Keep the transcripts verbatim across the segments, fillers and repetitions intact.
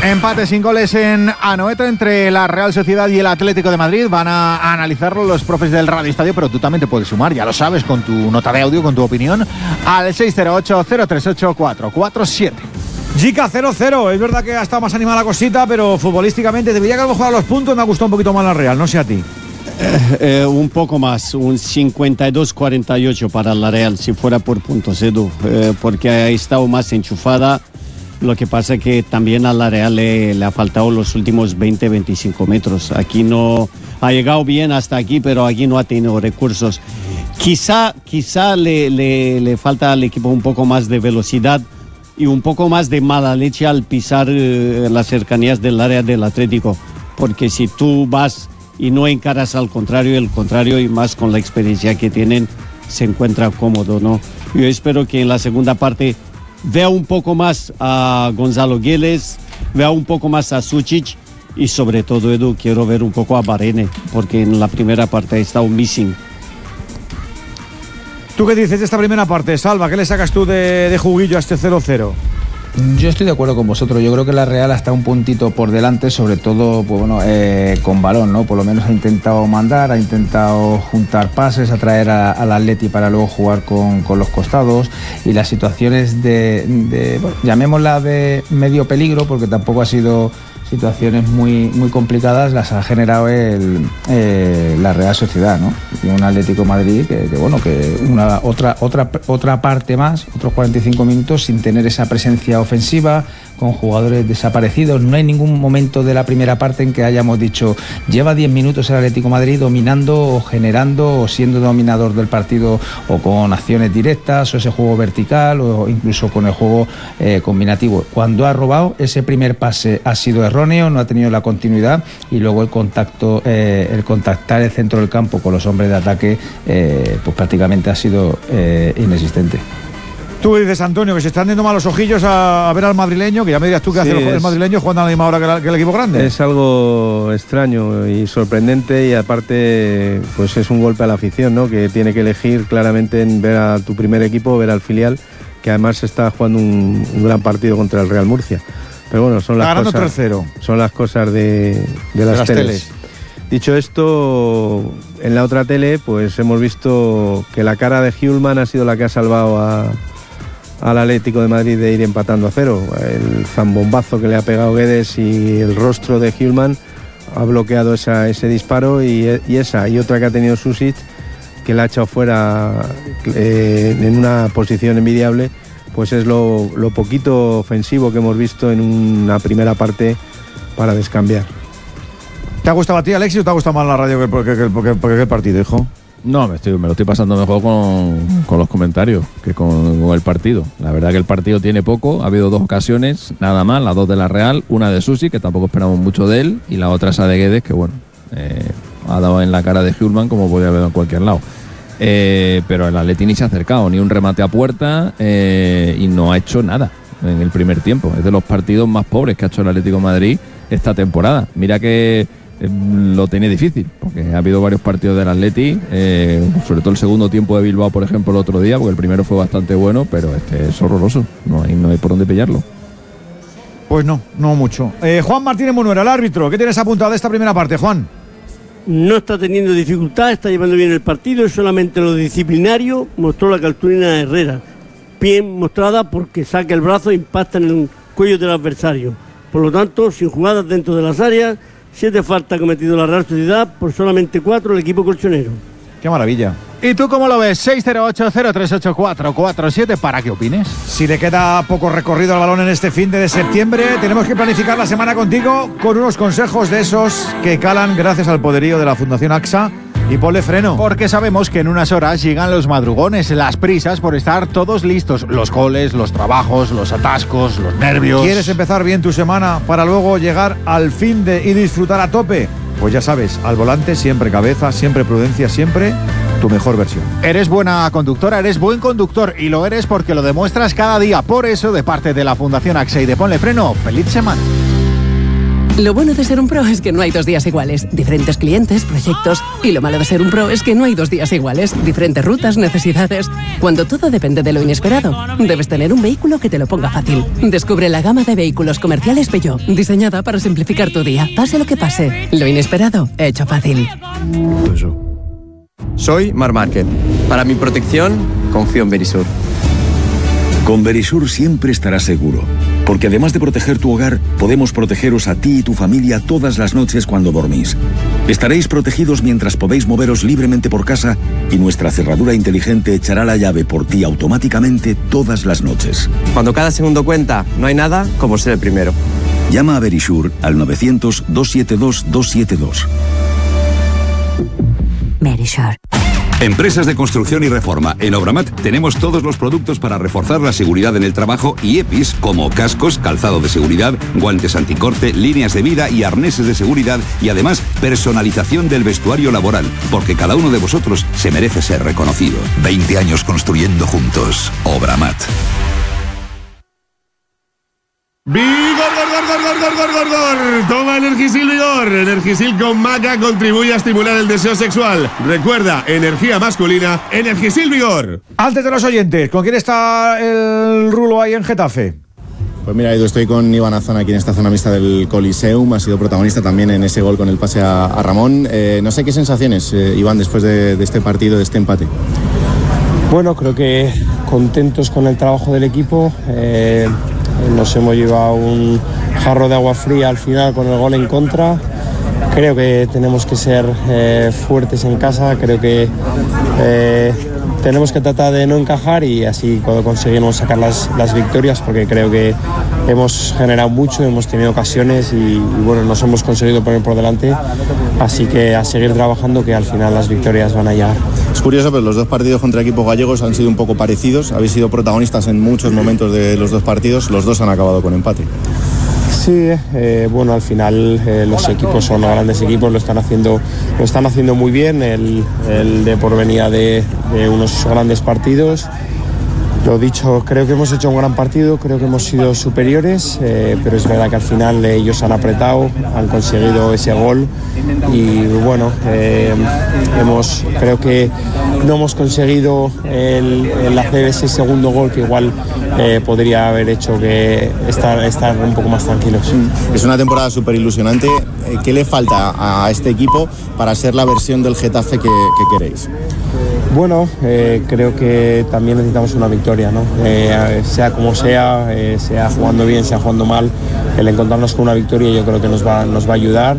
Empate sin goles en Anoeta entre la Real Sociedad y el Atlético de Madrid. Van a analizarlo los profes del Radio Estadio, pero tú también te puedes sumar, ya lo sabes, con tu nota de audio, con tu opinión, al seis cero ocho, cero tres ocho, cuatro cuatro siete. Jica cero cero, es verdad que ha estado más animada la cosita, pero futbolísticamente debería que a lo mejor a los puntos me ha gustado un poquito más la Real, no sé a ti. Eh, eh, un poco más, un cincuenta y dos cuarenta y ocho para la Real, si fuera por puntos, Edu, eh, porque ha estado más enchufada. Lo que pasa es que también a la Real le, le ha faltado los últimos veinte veinticinco metros. Aquí no ha llegado bien hasta aquí, pero aquí no ha tenido recursos. Quizá, quizá le, le, le falta al equipo un poco más de velocidad y un poco más de mala leche al pisar eh, las cercanías del área del Atlético. Porque si tú vas y no encaras al contrario, el contrario, y más con la experiencia que tienen, se encuentra cómodo, ¿no? Yo espero que en la segunda parte vea un poco más a Gonzalo Guedes, vea un poco más a Sučić y sobre todo, Edu, quiero ver un poco a Varene, porque en la primera parte ha estado missing. ¿Tú qué dices de esta primera parte, Salva? ¿Qué le sacas tú de, de juguillo a este cero cero? Yo estoy de acuerdo con vosotros. Yo creo que la Real está un puntito por delante, sobre todo pues bueno, eh, con balón, ¿no? Por lo menos ha intentado mandar, ha intentado juntar pases, atraer a, al Atleti para luego jugar con, con los costados, y las situaciones de, de bueno, llamémosla de medio peligro, porque tampoco ha sido situaciones muy muy complicadas, las ha generado el, eh, la Real Sociedad, ¿no? Y un Atlético de Madrid que, que bueno, que una otra otra otra parte más, otros cuarenta y cinco minutos sin tener esa presencia ofensiva, con jugadores desaparecidos. No hay ningún momento de la primera parte en que hayamos dicho lleva diez minutos el Atlético de Madrid dominando o generando o siendo dominador del partido, o con acciones directas o ese juego vertical o incluso con el juego eh, combinativo. Cuando ha robado, ese primer pase ha sido erróneo, no ha tenido la continuidad, y luego el contacto, eh, el contactar el centro del campo con los hombres de ataque, eh, pues prácticamente ha sido eh, inexistente. Tú dices, Antonio, que se están dando malos ojillos a, a ver al madrileño, que ya me dirás tú que sí, hace el, el madrileño jugando a la misma hora que, la, que el equipo grande. Es algo extraño y sorprendente, y aparte pues es un golpe a la afición, ¿no? Que tiene que elegir claramente en ver a tu primer equipo, ver al filial, que además está jugando un, un gran partido contra el Real Murcia. Pero bueno, son las cosas, tres cero. Son las cosas de, de, las, de las teles. teles. Dicho esto, en la otra tele pues hemos visto que la cara de Hjulmand ha sido la que ha salvado a al Atlético de Madrid de ir empatando a cero. El zambombazo que le ha pegado Guedes y el rostro de Hjulmand ha bloqueado esa, ese disparo, y, y esa y otra que ha tenido Sušić, que la ha echado fuera eh, en una posición envidiable. Pues es lo, lo poquito ofensivo que hemos visto en una primera parte para descambiar. ¿Te ha gustado a ti, Alexis, o te ha gustado más la radio que, que, que, que, que el partido, hijo? No, me, estoy, me lo estoy pasando mejor con, con los comentarios que con, con el partido. La verdad que el partido tiene poco, ha habido dos ocasiones, nada más, las dos de la Real, una de Sušić, que tampoco esperamos mucho de él, y la otra esa de Guedes, que bueno, eh, ha dado en la cara de Hjulmand como podría haber en cualquier lado. Eh, pero el Atleti ni se ha acercado, ni un remate a puerta, eh, y no ha hecho nada en el primer tiempo. Es de los partidos más pobres que ha hecho el Atlético de Madrid esta temporada. Mira que lo tenía difícil, porque ha habido varios partidos del Atleti, eh, sobre todo el segundo tiempo de Bilbao, por ejemplo, el otro día, porque el primero fue bastante bueno, pero este es horroroso, no hay, no hay por dónde pillarlo. Pues no, no mucho. Eh, Juan Martínez Munuera, el árbitro, ¿qué tienes apuntado de esta primera parte, Juan? No está teniendo dificultad, está llevando bien el partido, es solamente lo disciplinario. Mostró la cartulina de Herrera, bien mostrada, porque saca el brazo e impacta en el cuello del adversario. Por lo tanto, sin jugadas dentro de las áreas, siete faltas ha cometido la Real Sociedad, por solamente cuatro el equipo colchonero. ¡Qué maravilla! ¿Y tú cómo lo ves? seis cero ocho, cero tres ocho, cuatro cuatro siete para que opines. Si le queda poco recorrido al balón en este fin de septiembre, tenemos que planificar la semana contigo con unos consejos de esos que calan gracias al poderío de la Fundación AXA. Y ponle freno. Porque sabemos que en unas horas llegan los madrugones, las prisas por estar todos listos. Los goles, los trabajos, los atascos, los nervios. ¿Quieres empezar bien tu semana para luego llegar al fin de y disfrutar a tope? Pues ya sabes, al volante siempre cabeza, siempre prudencia, siempre tu mejor versión. Eres buena conductora, eres buen conductor, y lo eres porque lo demuestras cada día. Por eso, de parte de la Fundación AXA y de Ponle Freno, ¡feliz semana! Lo bueno de ser un pro es que no hay dos días iguales. Diferentes clientes, proyectos. Y lo malo de ser un pro es que no hay dos días iguales. Diferentes rutas, necesidades. Cuando todo depende de lo inesperado, debes tener un vehículo que te lo ponga fácil. Descubre la gama de vehículos comerciales Peugeot, diseñada para simplificar tu día. Pase lo que pase, lo inesperado, hecho fácil. Soy Mar Márquez. Para mi protección, confío en Verisur. Con Verisur siempre estarás seguro, porque además de proteger tu hogar, podemos protegeros a ti y tu familia todas las noches cuando dormís. Estaréis protegidos mientras podéis moveros libremente por casa y nuestra cerradura inteligente echará la llave por ti automáticamente todas las noches. Cuando cada segundo cuenta, no hay nada como ser el primero. Llama a Verisur al novecientos, doscientos setenta y dos, doscientos setenta y dos. Verisur. Empresas de construcción y reforma. En Obramat tenemos todos los productos para reforzar la seguridad en el trabajo y E P I S como cascos, calzado de seguridad, guantes anticorte, líneas de vida y arneses de seguridad y además personalización del vestuario laboral, porque cada uno de vosotros se merece ser reconocido. veinte años construyendo juntos. Obramat. ¡Vigor, gor, gor, gor, gor, gor, gor, gor! Toma Energisil Vigor. Energisil con maca contribuye a estimular el deseo sexual. Recuerda, energía masculina, Energisil Vigor. Antes de los oyentes, ¿con quién está el Rulo ahí en Getafe? Pues mira, Edu, estoy con Iván Azón aquí en esta zona mixta del Coliseum. Ha sido protagonista también en ese gol con el pase a, a Ramón. Eh, no sé qué sensaciones, eh, Iván, después de, de este partido, de este empate. Bueno, creo que contentos con el trabajo del equipo. Eh, nos hemos llevado un jarro de agua fría al final con el gol en contra. Creo que tenemos que ser eh, fuertes en casa. Creo que eh, tenemos que tratar de no encajar y así cuando conseguimos sacar las, las victorias, porque creo que hemos generado mucho, hemos tenido ocasiones y, y bueno, nos hemos conseguido poner por delante, así que a seguir trabajando, que al final las victorias van a llegar. Es curioso, pero los dos partidos contra equipos gallegos han sido un poco parecidos. Habéis sido protagonistas en muchos momentos de los dos partidos, los dos han acabado con empate. Sí, eh, bueno, al final eh, los equipos son grandes equipos, lo están haciendo, lo están haciendo muy bien. El, el Depor venía de, de unos grandes partidos. Lo dicho, creo que hemos hecho un gran partido, creo que hemos sido superiores, eh, pero es verdad que al final ellos han apretado, han conseguido ese gol y bueno, eh, hemos, creo que no hemos conseguido el, el hacer ese segundo gol que igual eh, podría haber hecho que estar, estar un poco más tranquilos. Es una temporada súper ilusionante. ¿Qué le falta a este equipo para ser la versión del Getafe que, que queréis? Bueno, eh, creo que también necesitamos una victoria, ¿no? Eh, sea como sea, eh, sea jugando bien, sea jugando mal, el encontrarnos con una victoria yo creo que nos va, nos va a ayudar.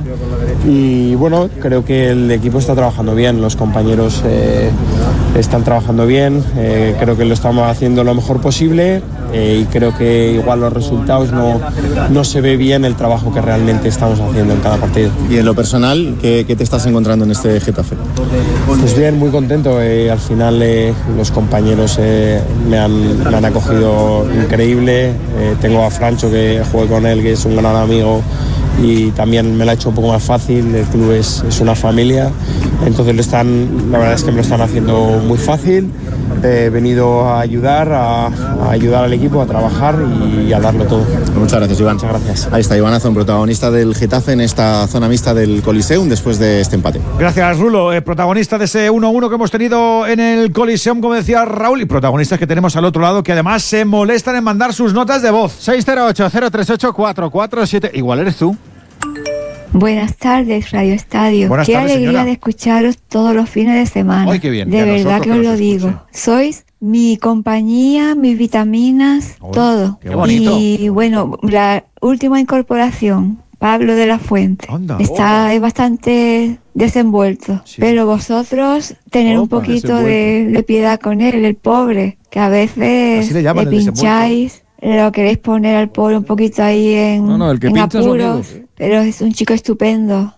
Y bueno, creo que el equipo está trabajando bien, los compañeros eh, están trabajando bien, eh, creo que lo estamos haciendo lo mejor posible eh, y creo que igual los resultados no, no se ve bien el trabajo que realmente estamos haciendo en cada partido. Y en lo personal, ¿qué, qué te estás encontrando en este Getafe? Pues bien, muy contento. Eh, al final eh, los compañeros eh, me, han, me han acogido increíble. Eh, tengo a Francho, que jugué con él, que es un gran amigo, y también me lo ha hecho un poco más fácil. El club es, es una familia, entonces lo están, la verdad es que me lo están haciendo muy fácil. He venido a ayudar, a, a ayudar al equipo, a trabajar y a darlo todo. Muchas gracias, Iván. Muchas gracias. Ahí está Iván Azón, protagonista del Getafe en esta zona mixta del Coliseum después de este empate. Gracias, Rulo, eh, protagonista de ese uno uno que hemos tenido en el Coliseum, como decía Raúl, y protagonistas que tenemos al otro lado que además se molestan en mandar sus notas de voz. seis cero ocho, cero tres ocho, cuatro cuatro siete. Igual eres tú. Buenas tardes, Radio Estadio. Buenas qué tardes, alegría señora. de escucharos todos los fines de semana. Ay, qué bien. De Y a verdad nosotros que os que lo nos digo. escuchen. Sois mi compañía, mis vitaminas, Ay, todo. qué bonito. Y bueno, la última incorporación, Pablo de la Fuente, Anda. está es bastante desenvuelto. Sí. Pero vosotros tener un Opa, poquito de, de piedad con él, el pobre, que a veces Así le llaman, el pincháis. Lo queréis poner al pobre un poquito ahí en, No, no, el que en pincha es apuros, Oviedo. pero es un chico estupendo.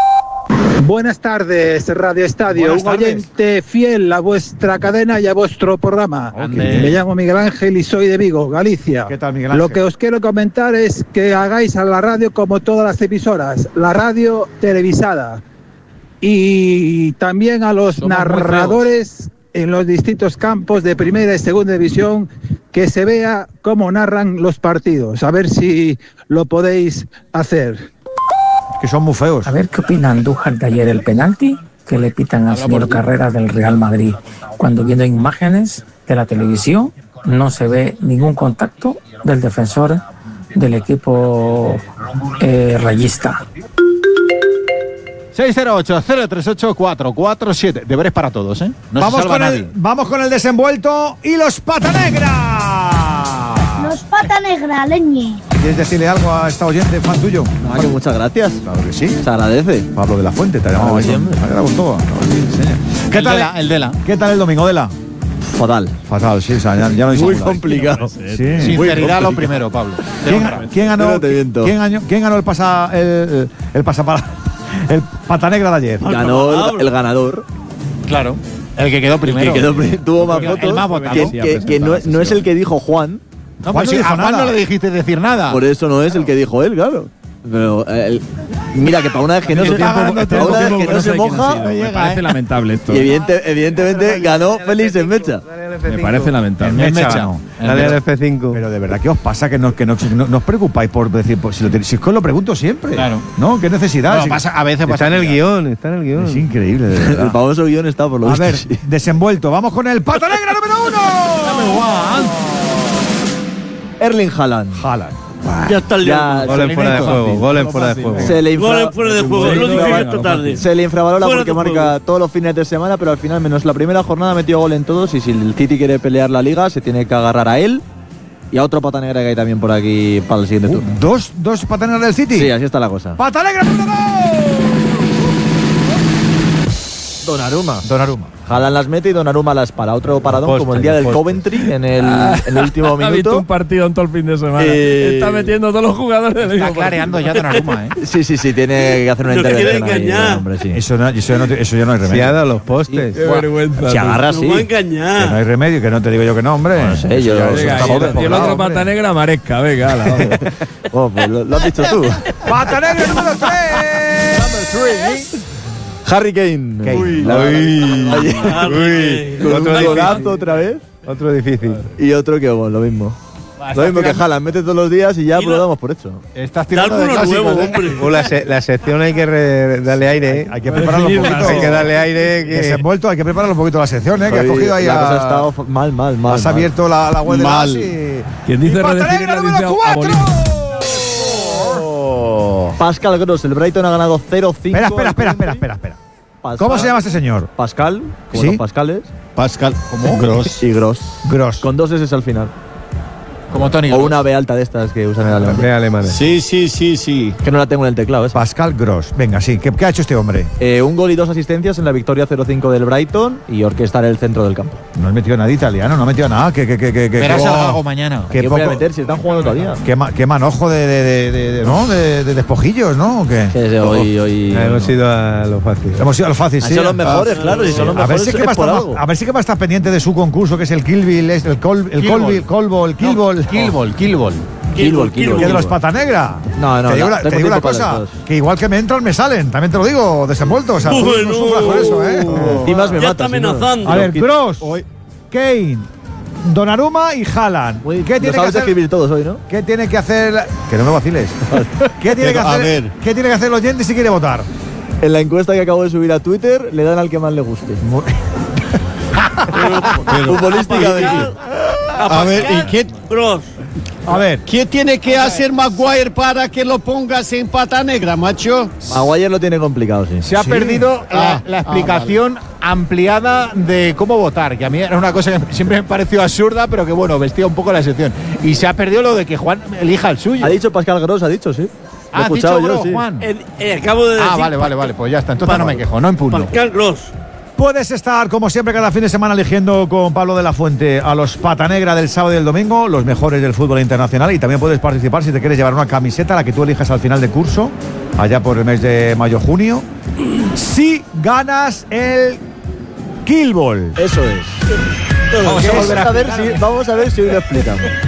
Buenas tardes, Radio Estadio. Buenas un tardes. oyente fiel a vuestra cadena y a vuestro programa. Ande. Me llamo Miguel Ángel y soy de Vigo, Galicia. ¿Qué tal, Miguel Ángel? Lo que os quiero comentar es que hagáis a la radio como todas las emisoras, la radio televisada. Y también a los Somos muy narradores en los distintos campos de primera y segunda división, que se vea cómo narran los partidos. A ver si lo podéis hacer. que son muy feos. A ver qué opina Andújar de ayer el penalti que le pitan al señor Carreras del Real Madrid, cuando viendo imágenes de la televisión no se ve ningún contacto del defensor del equipo eh, rayista. seis cero ocho, cero tres ocho, cuatro cuatro siete. Deberes para todos, ¿eh? No vamos, se salva con nadie. el, vamos con el desenvuelto y los pata negra. Los pata negra, leñe. ¿Quieres decirle algo a esta oyente, fan tuyo? No, que muchas gracias. Claro que sí. Se agradece. Pablo de la Fuente, te ha llamado. No, siempre. Me ha quedado con todo. ¿Qué El tal Dela, el Dela. ¿Qué tal el domingo, Dela? Fatal. Fatal, sí, o sea, ya, ya no hay Muy segunda. complicado. Sí. Sinceridad lo primero, Pablo. ¿Quién, quién ganó, ¿quién, ganó, ¿Quién ganó el pasa el, el pasapala, el pata negra de ayer? Ganó el, el ganador. Claro. El que quedó primero. El que quedó primero. Tuvo más El votos. más votado. Que, que, que no, no es el que dijo Juan. No, pues si a Juan no le dijiste decir nada. Por eso no es el que dijo él, claro. Pero el, mira que para una vez que no se, para una vez que no se moja, me parece lamentable esto. Y evidente, evidentemente ganó Félix en Mecha. Me parece lamentable. En Mecha, ganó. Dale al F cinco. Pero de verdad, ¿qué os pasa? Que no, que no, no, no os preocupáis por decir, pues, si, lo tenéis, si es que os lo pregunto siempre. Claro. ¿No? ¿Qué necesidad? No, Si- pasa, a veces Está pasa en el ya. guión, está en el guión. Es increíble, de El verdad. famoso guión está por lo A visto. ver, sí. desenvuelto. Vamos con el pata negra número uno. Erling Haaland. Haaland. Ya está el Ya, Goles fuera de juego, goles fuera de juego. Se le infra- Goles fuera de juego, lo dije esta tarde. Se le infravalora Fuera porque de marca juego. todos los fines de semana, pero al final, menos la primera jornada, metió gol en todos. Y si el City quiere pelear la liga, se tiene que agarrar a él y a otro pata negra que hay también por aquí para el siguiente Uh, turno. ¿Dos, dos pata negras del City? Sí, así está la cosa. ¡Pata negra número dos! Donnarumma. Donnarumma. Haaland las mete y Donnarumma las para. Otro paradón Poste, como el día del poste. Coventry en el, en el último Ha visto minuto. un partido en todo el fin de semana. Eh, Está metiendo a todos los jugadores del Está mismo clareando ya Donnarumma, ¿eh? Sí, sí, sí, tiene que hacer una Nos quiere intervención ahí, engañar. hombre, sí. Eso, no, eso, ya no, eso ya no hay Se ha remedio. dado los postes. Qué vergüenza. Se agarra Nos va a así. Que no engañar. hay remedio, que no te digo yo que no, hombre. No sé, Eso yo- ya- Venga, eso Venga, está y, todo el, y el despoblado, otro hombre. pata negra, Maresca. Venga, ala, vamos. Oh, pues lo, lo has dicho tú. ¡Pata negra número tres! Harry Kane. Kane. Uy, la- Uy. Con Otro un difícil. golazo otra vez. Otro difícil. Y otro que bueno, lo mismo. Lo mismo que Haaland, mete todos los días y ya Y pues lo lo- damos por hecho. Estás tirando de Cálculo clásicos, nuevo, ¿eh? hombre. Uh, la, se- la sección hay que re- darle aire. ¿eh? Hay que prepararlo un poquito. Hay que darle aire. Que... Desenvuelto, hay que prepararlo un poquito la sección, ¿eh? Que has Hoy cogido ahí la a... cosa ha estado f- mal, mal, mal. Has mal. abierto la, la web de Mal. las y... Quien dice y pata redefinir negra la número dice cuatro. Oh. Pascal Gross, el Brighton ha ganado cero cinco. Espera, espera, espera, espera, espera, espera. ¿Cómo se llama este señor? Pascal, como ¿Sí? los Pascales. Pascal. ¿Cómo? Gross. Y Gross. Gross. Con dos S al final. Como Tony. O una B alta de estas que usan en el alemán. Ve alemana. Sí, sí, sí, sí. Que no la tengo en el teclado, ¿eh? Pascal Gross. Venga, sí. ¿Qué, qué ha hecho este hombre? Eh, un gol y dos asistencias en la victoria cero cinco del Brighton y orquestar el centro del campo. No ha metido nada italiano, no ha metido nada. Que, que, que, que, que, Verás que- el gago mañana. Qué ¿Qué voy a poco- meter si están jugando todavía? Qué, ma- qué manojo de, de, de, de- de- ¿no? de, de despojillos, ¿no? ¿O qué? Que es de hoy, hoy. Ya hemos ido a lo fácil. Hemos ido a lo fácil, Han sí. sido los mejores, claro, si son los a ver mejores si es que es va a por estar, algo. a ver si que va a estar pendiente de su concurso, que es el Kill Bill, es el Col, el Kill Colville, Colbol, Killball. Killball, Killball. Kilbol, Que Kilbol. de los pata negra. No, no, te digo, no, la- tengo te digo una tiempo para cosa, los dos. que igual que me entran, me salen. También te lo digo, desenvuelto. O sea, tú Bueno. no sufras por eso, ¿eh? Dimas me Ya mata. está si no. amenazando. A ver, Gross, Kane, Donnarumma y Haaland. Uy, ¿Qué lo tiene que sabes hacer? escribir todos hoy, ¿no? ¿Qué tiene que hacer? la- Que no me vaciles. ¿Qué tiene que Pero, a hacer? ver. ¿Qué tiene que hacer el oyente si quiere votar? En la encuesta que acabo de subir a Twitter, le dan al que más le guste. Futbolísticamente. A ver, ¿y qué, Gross. A ver, qué tiene que hacer Maguire para que lo pongas en pata negra, macho? Maguire lo tiene complicado, sí. Se ha Sí. perdido la, Ah, la ah, explicación ampliada de cómo votar, que a mí era una cosa que siempre me pareció absurda, pero que bueno, vestía un poco la sección. Y se ha perdido lo de que Juan elija el suyo. Ha dicho Pascal Gross, ha dicho, sí. Lo he Ah, has escuchado dicho yo, Gros, sí. Juan. Eh, eh, acabo de decir. Ah, vale, vale, vale, pues ya está. Entonces no me quejo, no impugno. Pascal Gross. puedes estar, como siempre, cada fin de semana eligiendo con Pablo de la Fuente a los pata negra del sábado y del domingo, los mejores del fútbol internacional. Y también puedes participar si te quieres llevar una camiseta, la que tú elijas al final de curso, allá por el mes de mayo-junio. Si ganas el Killball. Eso es. Vamos a volver a a ver si, vamos a ver si hoy lo explicamos.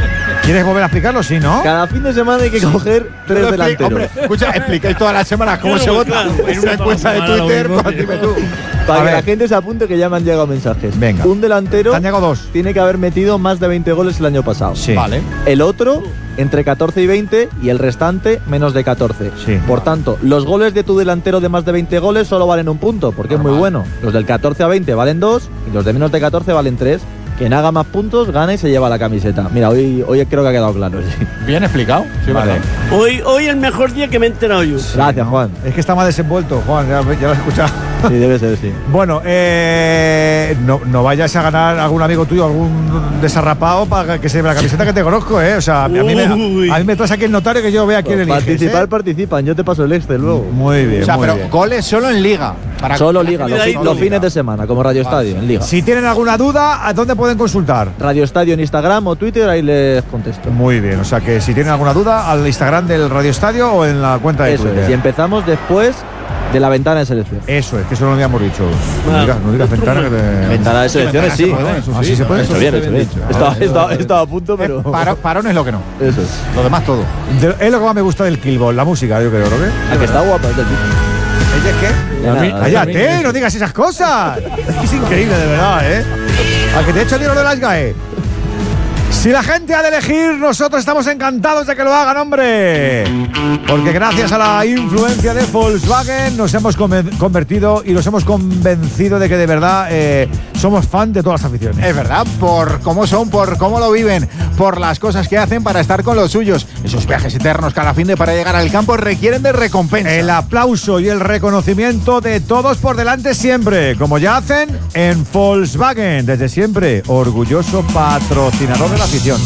¿Quieres volver a explicarlo? Sí, ¿no? Cada fin de semana hay que coger tres Pero expli- delanteros. Hombre, escucha, explicáis todas las semanas cómo se vota en una encuesta de Twitter. Pues dime tú. Para A que ver. la gente se apunte que ya me han llegado mensajes. Venga. Un delantero Te han llegado dos. tiene que haber metido más de veinte goles el año pasado. Sí. Vale. El otro entre catorce y veinte y el restante menos de catorce. Sí. Por tanto, los goles de tu delantero de más de veinte goles solo valen un punto, porque es muy bueno. Los del catorce a veinte valen dos y los de menos de catorce valen tres. Quien haga más puntos gana y se lleva la camiseta. Mira, hoy, hoy creo que ha quedado claro. Sí. Bien explicado. Sí, Vale. vale. Hoy, hoy el mejor día que me he enterado yo. Gracias, Juan. Es que está más desenvuelto, Juan, ya, ya lo has escuchado. Sí, debe ser, sí. Bueno, eh, no, no vayas a ganar algún amigo tuyo, algún desarrapado para que se lleve la camiseta que te conozco, ¿eh? O sea, a mí, me, a mí me traes aquí el notario que yo vea quién eliges. Participar, ¿eh? participan. Yo te paso el Excel luego. Muy bien, O sea, muy pero bien. goles solo en Liga. Para Solo Liga, los, Cuidadito. los fines de semana, como Radio Estadio, en Liga. Si tienen alguna duda, ¿a dónde pueden consultar? Radio Estadio en Instagram o Twitter, ahí les contesto. Muy bien, o sea que si tienen alguna duda, al Instagram del Radio Estadio o en la cuenta de Eso Twitter. es. Y empezamos después de la ventana de selección. Eso es, que eso no lo habíamos dicho. No Ah, digas, no digas ventana que te- Ventana de selecciones, sí. Ah, sí se puede. Hecho bien, hecho bien. Estaba, estaba- estaba a punto, pero. Eh, paro- parón es lo que no. Eso es. Lo demás todo. De- es lo que más me gusta del Killball, la música, yo creo, ¿no? ¿Qué? A que está guapa, es del tipo. ¿Ella es qué? De nada. ¡Cállate! ¡No digas esas cosas! Es que es increíble, de verdad, ¿eh? A que te he hecho el dinero de las G A E. Si la gente ha de elegir, nosotros estamos encantados de que lo hagan, hombre. Porque gracias a la influencia de Volkswagen nos hemos conven- convertido y nos hemos convencido de que de verdad eh, somos fan de todas las aficiones. Es verdad, por cómo son, por cómo lo viven, por las cosas que hacen para estar con los suyos. Esos viajes eternos cada fin de para llegar al campo requieren de recompensa. El aplauso y el reconocimiento de todos por delante siempre, como ya hacen en Volkswagen, desde siempre, orgulloso patrocinador de la afición.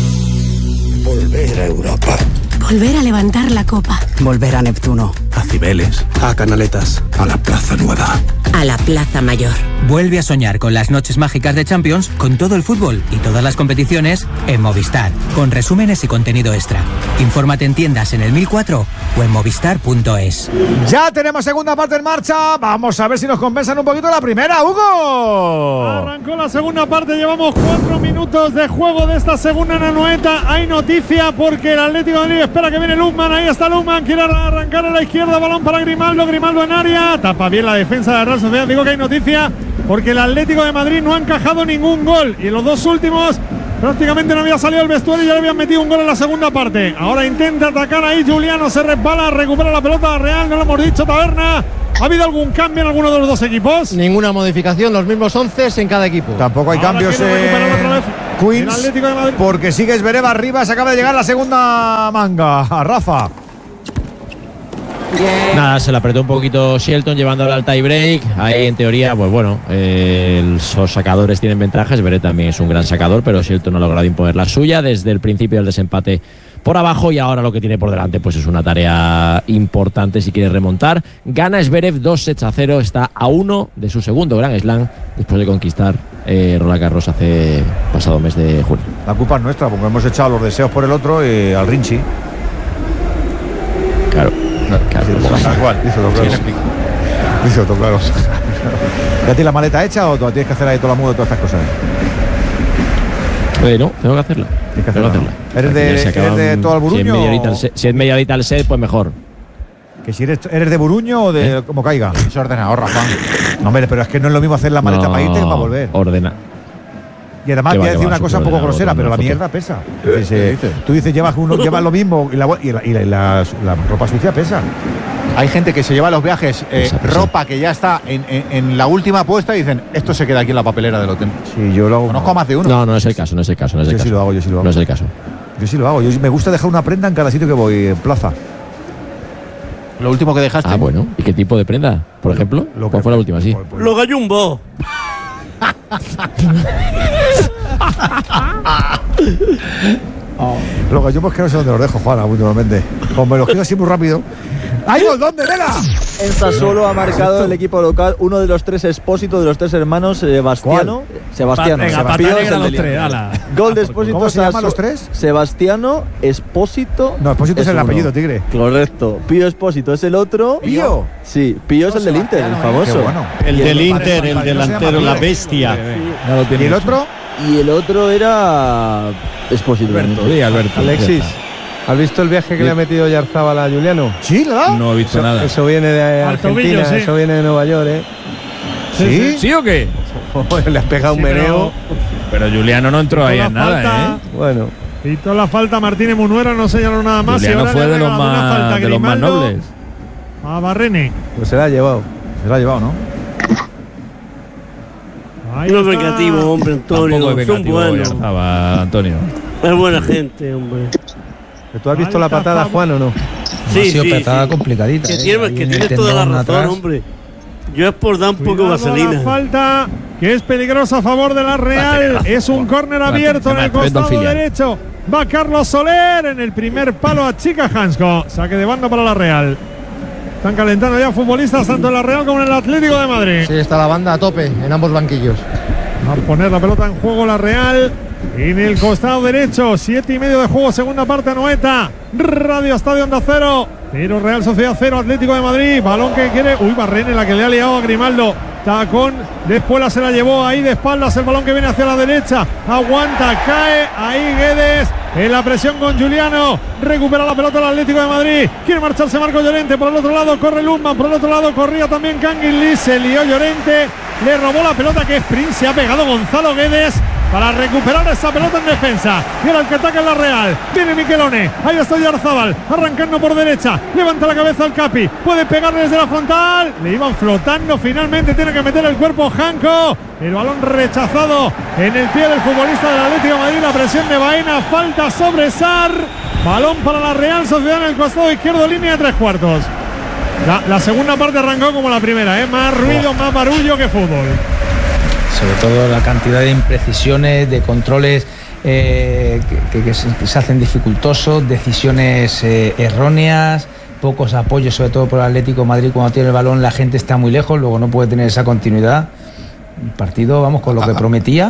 Volver a Europa. Volver a levantar la copa. Volver a Neptuno. A Cibeles. A Canaletas. A la Plaza Nueva. A la Plaza Mayor. Vuelve a soñar con las noches mágicas de Champions, con todo el fútbol y todas las competiciones en Movistar, con resúmenes y contenido extra. Infórmate en tiendas en el mil cuatro o en movistar punto es. Ya tenemos segunda parte en marcha. Vamos a ver si nos compensan un poquito la primera, Hugo. Arrancó la segunda parte, llevamos cuatro minutos de juego de esta segunda en Anoeta. Hay noticia porque el Atlético de Madrid espera que viene Lukman. Ahí está Lukman, quiere arrancar a la izquierda, balón para Grimaldo, Grimaldo en área. Tapa bien la defensa de la Real Sociedad. Digo que hay noticia porque el Atlético de Madrid no ha encajado ningún gol y en los dos últimos prácticamente no había salido el vestuario y ya le habían metido un gol en la segunda parte. Ahora intenta atacar ahí Juliano, se resbala, recupera la pelota Real, no lo hemos dicho, Taberna. ¿Ha habido algún cambio en alguno de los dos equipos? Ninguna modificación, los mismos once en cada equipo. Tampoco hay Ahora cambios quiere recuperar otra vez en el Queens, Atlético de Madrid. porque sigue Esbereva arriba, se acaba de llegar la segunda manga. A Rafa. Nada, se la apretó un poquito Shelton llevándolo al tie break. Ahí en teoría, pues bueno, eh, los sacadores tienen ventajas. Veré también es un gran sacador, pero Shelton no ha logrado imponer la suya desde el principio del desempate por abajo, y ahora lo que tiene por delante pues es una tarea importante si quiere remontar. Gana Zverev dos sets a cero, está a uno de su segundo Grand Slam después de conquistar eh, Roland Garros hace pasado mes de junio. La culpa es nuestra porque hemos echado los deseos por el otro y al Rinchi. Claro. Claro, Tal cual, dice otro claro. Dice otro claro. ¿Ya tienes la maleta hecha o tienes que hacer ahí toda la muda de todas estas cosas? Eh, no, tengo que hacerla. Tienes que Tengo hacerla. que hacerla. ¿Eres de, Se eres acaban- de todo el Si es Buruño? media horita el set, si es media horita el set, pues mejor. Que si eres, eres de Buruño o de como caiga. Es ordenador, Rafa. No, hombre, pero es que no es lo mismo hacer la maleta No, para irte que para volver. Ordena. Y además Que voy va, a que decir va, una cosa un súper poco grosera, ordenado, pero la foto. mierda pesa. Dice, tú dices, llevas, uno, llevas lo mismo y la, y la, y la, y la- la ropa sucia pesa. Hay gente que se lleva a los viajes eh, Pesa, pesa. ropa que ya está en, en- en la última puesta y dicen, esto se queda aquí en la papelera del hotel. Sí, yo lo hago. Conozco a más de uno. No, no es el caso, no es el caso. No es el Yo sí caso. lo hago, yo sí lo hago. No es el caso. Yo sí lo hago. Yo me gusta dejar una prenda en cada sitio que voy, en plaza. Lo último que dejaste. Ah, bueno. ¿Y qué tipo de prenda? Por ejemplo, Lo ¿cuál que- fue la última? Sí. Los gallumbos. Los gallumbos que no sé dónde los dejo, Juan, últimamente. Como me los quedo así muy rápido. ¡Ay, gol! ¿Dónde, Vela? En Sassuolo ha marcado el equipo local uno de los tres Expósito de los tres hermanos, Sebastiano. Sebastiano. Venga, pata Pío es negra el los de tres, Lyon. ala. Gol de Expósito. ¿Cómo se llaman Sassu- los tres? Sebastiano Expósito. No, Expósito es el uno. apellido, tigre. Correcto. Pío Expósito es el otro. ¿Pío? Sí, Pío es el del Inter, el famoso. Qué bueno. El Y del el- Inter, el no se llama delantero, la Pío. bestia. No lo tiene ¿Y el mucho. otro? y el otro era Expósito. Alberto, sí, Alberto. Alexis, ¿has visto el viaje que sí. le ha metido Yarzábal a Juliano? Sí, ¿la? No he visto eso, nada. Eso viene de Al Argentina, tobillo, sí. Eso viene de Nueva York, ¿eh? ¿Sí? ¿Sí, ¿Sí o qué? Le has pegado sí, un meneo. Pero, pero Juliano no entró ahí en nada, ¿eh? Bueno. Y toda la falta Martínez Munuera, no señaló nada más. Juliano y ahora fue de los, más, de los más nobles. A Barrene. Pues se la ha llevado. Se la ha llevado, ¿no? Ahí no es vengativo, hombre, Antonio. Tampoco es vengativo, son buenos. Yarzaba, Antonio. Es buena gente, hombre. ¿Tú has visto la patada, Juan, o no? Sí, ha sido sí, patada sí. complicadita. Que ¿eh? tienes, que tienes toda la razón, atrás. hombre. Yo es por dar un poco de vaselina. La falta que es peligrosa a favor de la Real. Es un córner abierto en el costado derecho. Va Carlos Soler en el primer palo a Chica Hansko. Saque de banda para la Real. Están calentando ya futbolistas tanto en la Real como en el Atlético de Madrid. Sí, está la banda a tope en ambos banquillos. Va a poner la pelota en juego la Real. En el costado derecho, siete y medio de juego, segunda parte, Anoeta. Radio Estadio Onda Cero. Cero Real Sociedad, cero Atlético de Madrid. Balón que quiere. Uy, Barrene, la que le ha liado a Grimaldo. Tacón de Espuela se la llevó ahí de espaldas. El balón que viene hacia la derecha. Aguanta, cae. Ahí Guedes. En la presión con Juliano. Recupera la pelota el Atlético de Madrid. Quiere marcharse Marco Llorente. Por el otro lado corre Lundman. Por el otro lado corría también Canguilí. Se lió Llorente. Le robó la pelota que Sprint. Se ha pegado Gonzalo Guedes para recuperar esa pelota en defensa. Y ahora el que ataca en la Real. Viene Miquelone. Ahí está Yarzábal. Arrancando por derecha. Levanta la cabeza al Capi. Puede pegarle desde la frontal. Le iban flotando. Finalmente tiene que meter el cuerpo Janko. El balón rechazado en el pie del futbolista del Atlético de Madrid. La presión de Baena. Falta sobre Sarr. Balón para la Real Sociedad en el costado izquierdo. Línea de tres cuartos. La, la segunda parte arrancó como la primera. ¿eh? Más ruido, más barullo que fútbol. Sobre todo la cantidad de imprecisiones, de controles eh, que, que, que, se, que se hacen dificultosos, decisiones eh, erróneas, pocos apoyos, sobre todo por el Atlético de Madrid. Cuando tiene el balón la gente está muy lejos, luego no puede tener esa continuidad. El partido, vamos, con lo que prometía.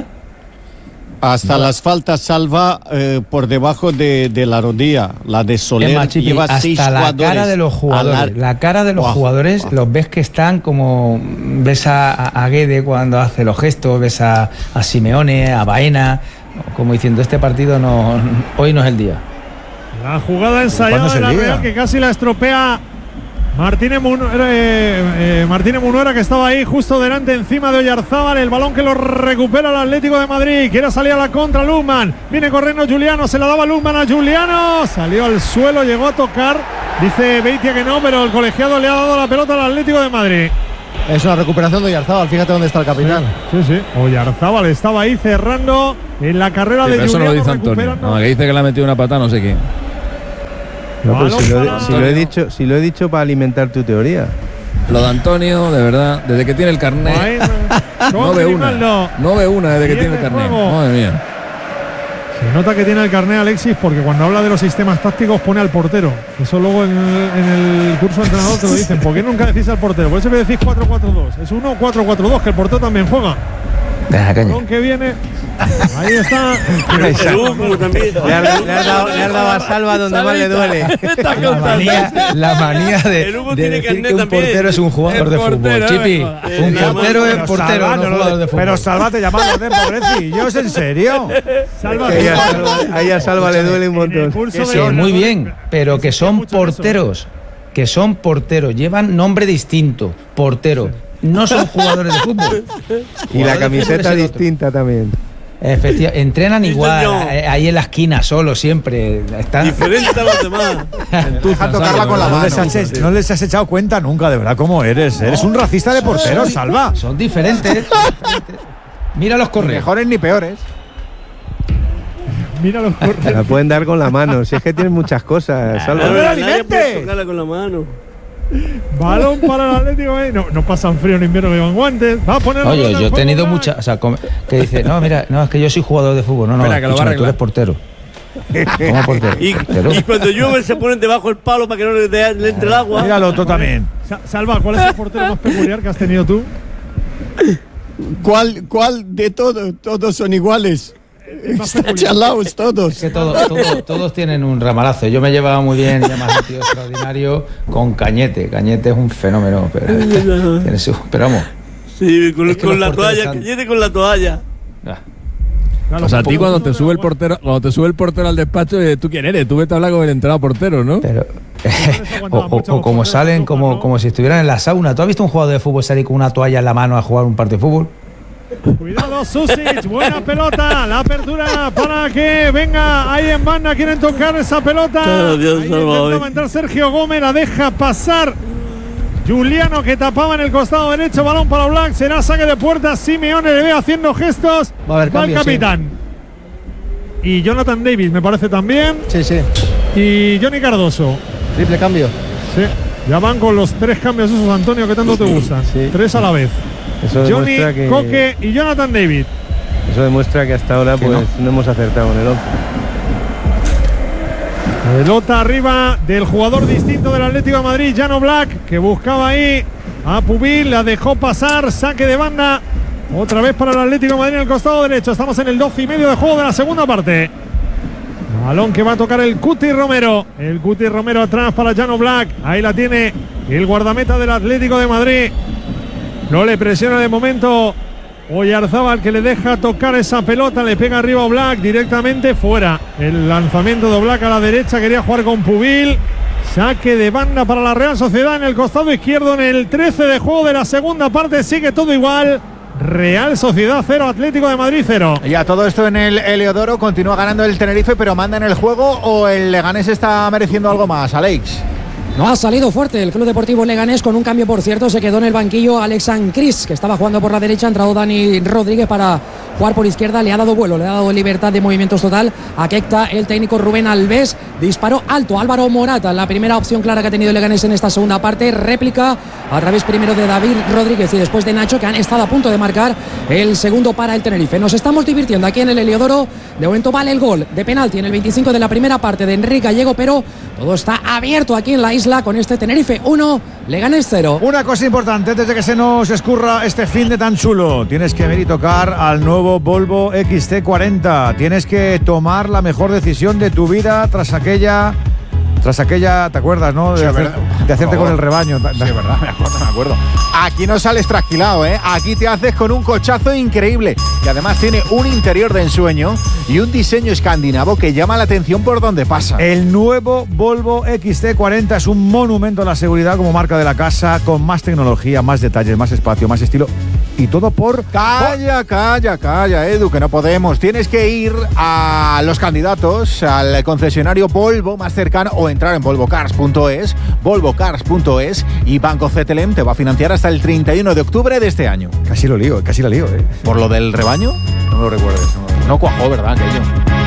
Hasta no. Las faltas salva eh, por debajo de, de la rodilla. La de Soler Emma, Chipi, lleva hasta seis la jugadores. cara de los jugadores. La, la cara de los wow. jugadores, wow. los ves que están como. Ves a, a Guede cuando hace los gestos, ves a, a Simeone, a Baena, como diciendo: este partido no, hoy no es el día. La jugada ensayada de la Real que casi la estropea Martínez Munuera, eh, eh, Martínez Munuera, que estaba ahí justo delante, encima de Oyarzábal. El balón que lo recupera el Atlético de Madrid. Quiere salir a la contra Lundman. Viene corriendo Juliano. Se la daba Lundman a Juliano. Salió al suelo, llegó a tocar. Dice Beitia que no, pero el colegiado le ha dado la pelota al Atlético de Madrid. Es una recuperación de Oyarzábal. Fíjate dónde está el capitán. Sí, sí. sí. Oyarzábal estaba ahí cerrando en la carrera sí, de Juliano. Eso no lo dice Antonio. No, que dice que le ha metido una patada, no sé quién. No, pues si, lo, si, lo he dicho, si lo he dicho para alimentar tu teoría. Lo de Antonio, de verdad, desde que tiene el carnet, no ve una. No ve una desde que tiene el carnet. Madre mía. Se nota que tiene el carnet Alexis porque cuando habla de los sistemas tácticos pone al portero. Eso luego en el, en el curso de entrenador te lo dicen. ¿Por qué nunca decís al portero? Por eso me decís cuatro cuatro dos. Es uno cuatro cuatro dos, que el portero también juega. Deja caña. Con que viene. Ahí está. Le ha dado a Salva donde más le duele. La manía, la manía de, de decir que un también. portero es un jugador de fútbol. Chipi, un portero es portero, Salva, no un jugador de fútbol. Pero Salva te llama orden, pobrecillo, ¿es en serio? Salva, ahí a Salva le duele un montón. Sí, muy bien, pero que son porteros, que son porteros, llevan nombre distinto, portero. No son jugadores de fútbol. Y la camiseta distinta también. Efectivamente, entrenan igual, ahí en la esquina, solo, siempre. Están... Diferente a los demás. Deja tocarla con la mano. No les, has, no les has echado cuenta nunca, de verdad, cómo eres. Eres un racista de porteros, Salva. Son diferentes. Mira los correos. Ni mejores ni peores. Mira los correos. La pueden dar con la mano, si es que tienen muchas cosas, Salva. ¡No la alimente! Tocarla con la mano. Balón para el Atlético. No, no pasan frío en invierno, que llevan guantes. Va a poner. Oye, yo he tenido muchas. O sea, que dice, no, mira, no, es que yo soy jugador de fútbol. No, no, espera, que escúchame, lo tú eres portero. ¿Cómo portero? Y, y cuando llueve se ponen debajo del palo para que no le, de, le entre el agua. Míralo tú también. Salva, ¿cuál es el portero más peculiar que has tenido tú? ¿Cuál, cuál de todos? Todos son iguales. Están chalados todos. Es que todo, todo, todos tienen un ramalazo. Yo me llevaba muy bien, además un tío extraordinario, con Cañete. Cañete es un fenómeno. Pero, tiene su, pero vamos. Sí, con, con la toalla. Cañete con la toalla. Ah. O sea, a ti cuando te sube el portero, cuando te sube el portero al despacho, eh, ¿tú quién eres? Tú vete a hablar con el entrenador portero, ¿no? Pero, o, o, o como salen como, como si estuvieran en la sauna. ¿Tú has visto un jugador de fútbol salir con una toalla en la mano a jugar un partido de fútbol? Cuidado, Susic, buena pelota, la apertura para que venga ahí en banda, quieren tocar esa pelota. Claro, Dios, ahí intentaba entrar Sergio Gómez, la deja pasar Juliano, que tapaba en el costado derecho, balón para Black, será saque de puerta. Simeone le ve haciendo gestos, va a haber va cambio, el capitán. Sí. Y Jonathan Davis me parece también. Sí, sí. Y Johnny Cardoso. Triple cambio. Sí, ya van con los tres cambios esos, Antonio, que tanto te gustan. Sí. Tres a la vez. Eso Johnny, que, Coque y Jonathan David. Eso demuestra que hasta ahora pues no. no hemos acertado en el once. Pelota arriba del jugador distinto del Atlético de Madrid, Jan Oblak, que buscaba ahí a Pubil, la dejó pasar, saque de banda. Otra vez para el Atlético de Madrid en el costado derecho. Estamos en el doce y medio de juego de la segunda parte. Balón que va a tocar el Cuti Romero. El Cuti Romero atrás para Jan Oblak. Ahí la tiene el guardameta del Atlético de Madrid. No le presiona de momento Oyarzábal, que le deja tocar esa pelota, le pega arriba a Oblak, directamente fuera. El lanzamiento de Oblak a la derecha, quería jugar con Pubil. Saque de banda para la Real Sociedad en el costado izquierdo en el trece de juego de la segunda parte. Sigue todo igual. Real Sociedad cero, Atlético de Madrid cero. Y a todo esto en el Heliodoro continúa ganando el Tenerife, pero manda en el juego, o el Leganés está mereciendo algo más, Alex. No ha salido fuerte el Club Deportivo Leganés, con un cambio, por cierto. Se quedó en el banquillo Alexan Cris, que estaba jugando por la derecha. Ha entrado Dani Rodríguez para jugar por izquierda. Le ha dado vuelo, le ha dado libertad de movimientos total a Keita. El técnico Rubén Alves disparó alto. Álvaro Morata, la primera opción clara que ha tenido Leganés en esta segunda parte. Réplica a través primero de David Rodríguez y después de Nacho, que han estado a punto de marcar el segundo para el Tenerife. Nos estamos divirtiendo aquí en el Heliodoro. De momento vale el gol de penalti en el veinticinco de la primera parte de Enrique Gallego, pero todo está abierto aquí en la isla con este Tenerife uno, Leganés cero. Una cosa importante antes de que se nos escurra este fin de tan chulo: tienes que ver y tocar al nuevo Volvo X C cuarenta. Tienes que tomar la mejor decisión de tu vida tras aquella tras aquella, ¿te acuerdas, no? De, Sí, hacer, de hacerte con el rebaño. Sí, verdad, me acuerdo, me acuerdo. Aquí no sales trasquilado, ¿eh? Aquí te haces con un cochazo increíble. Y además tiene un interior de ensueño y un diseño escandinavo que llama la atención por donde pasa. El nuevo Volvo X C cuarenta es un monumento a la seguridad como marca de la casa, con más tecnología, más detalles, más espacio, más estilo. Y todo por... Calla, calla, calla, Edu, que no podemos. Tienes que ir a los candidatos, al concesionario Volvo más cercano, o entrar en volvo cars punto es, volvo cars punto es, y Banco C T L M te va a financiar hasta el treinta y uno de octubre de este año. Casi lo lío, casi la lío, ¿eh? ¿Por lo del rebaño? No me lo recuerdes. No, no cuajó, ¿verdad, aquello?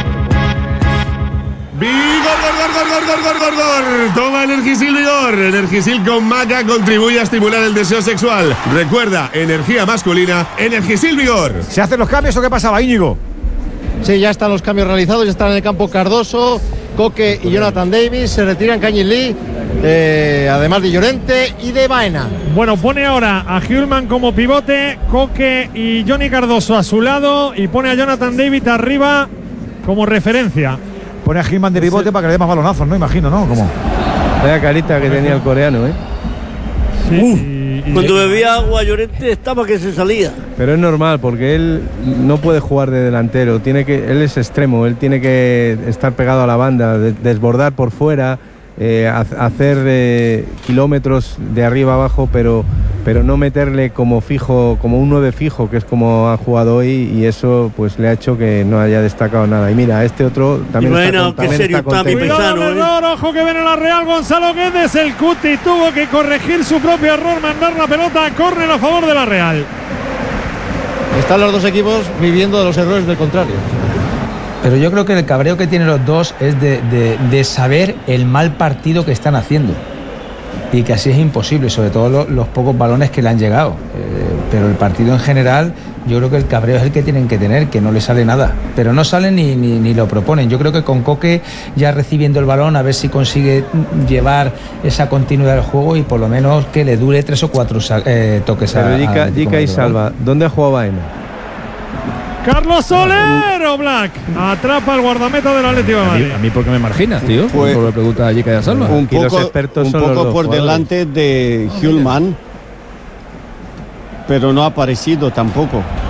¡Vigor, gor, gor, gor, gor, gor, gor, gor! Toma Energisil Vigor. Energisil con maca contribuye a estimular el deseo sexual. Recuerda, energía masculina, Energisil Vigor. ¿Se hacen los cambios o qué pasaba, Íñigo? Sí, ya están los cambios realizados, ya están en el campo Cardoso, Coque y Jonathan Davis. Se retiran Kangin Lee, eh, además de Llorente y de Baena. Bueno, pone ahora a Hjulman como pivote, Coque y Johnny Cardoso a su lado, y pone a Jonathan Davis arriba como referencia. Pone a Hjulman de pivote sí, para que le dé más balonazos, ¿no? Imagino, ¿no? Como... Vaya carita que tenía el coreano, ¿eh? Sí, uh, y, y cuando bebía agua Llorente estaba que se salía. Pero es normal, porque él no puede jugar de delantero, tiene que, él es extremo, él tiene que estar pegado a la banda, de, desbordar por fuera, eh, hacer eh, kilómetros de arriba abajo, pero, pero no meterle como fijo, como un nueve fijo, que es como ha jugado hoy, y eso pues le ha hecho que no haya destacado nada. Y mira, este otro también y bueno, está, con, también está contento. Cuidado, error, ojo que viene la Real. Gonzalo Guedes, el Cuti tuvo que corregir su propio error, mandar la pelota a córner a favor de la Real. Están los dos equipos viviendo de los errores del contrario. Pero yo creo que el cabreo que tienen los dos es de, de, de saber el mal partido que están haciendo, y que así es imposible, sobre todo los, los pocos balones que le han llegado. Eh, pero el partido en general, yo creo que el cabreo es el que tienen que tener, que no le sale nada, pero no salen ni, ni, ni lo proponen. Yo creo que con Coque ya recibiendo el balón, a ver si consigue llevar esa continuidad del juego y por lo menos que le dure tres o cuatro eh, toques a, a Jica y Salva. ¿Dónde ha jugado Baena? Carlos Soler, Oblak atrapa al guardameta del Atlético de Madrid. A mí, a mí ¿por qué me marginas, tío? Pues, por la pregunta de Jica y Salva. Un poco, los expertos un son poco los dos por jugadores. delante de Hjulman, pero no ha aparecido tampoco.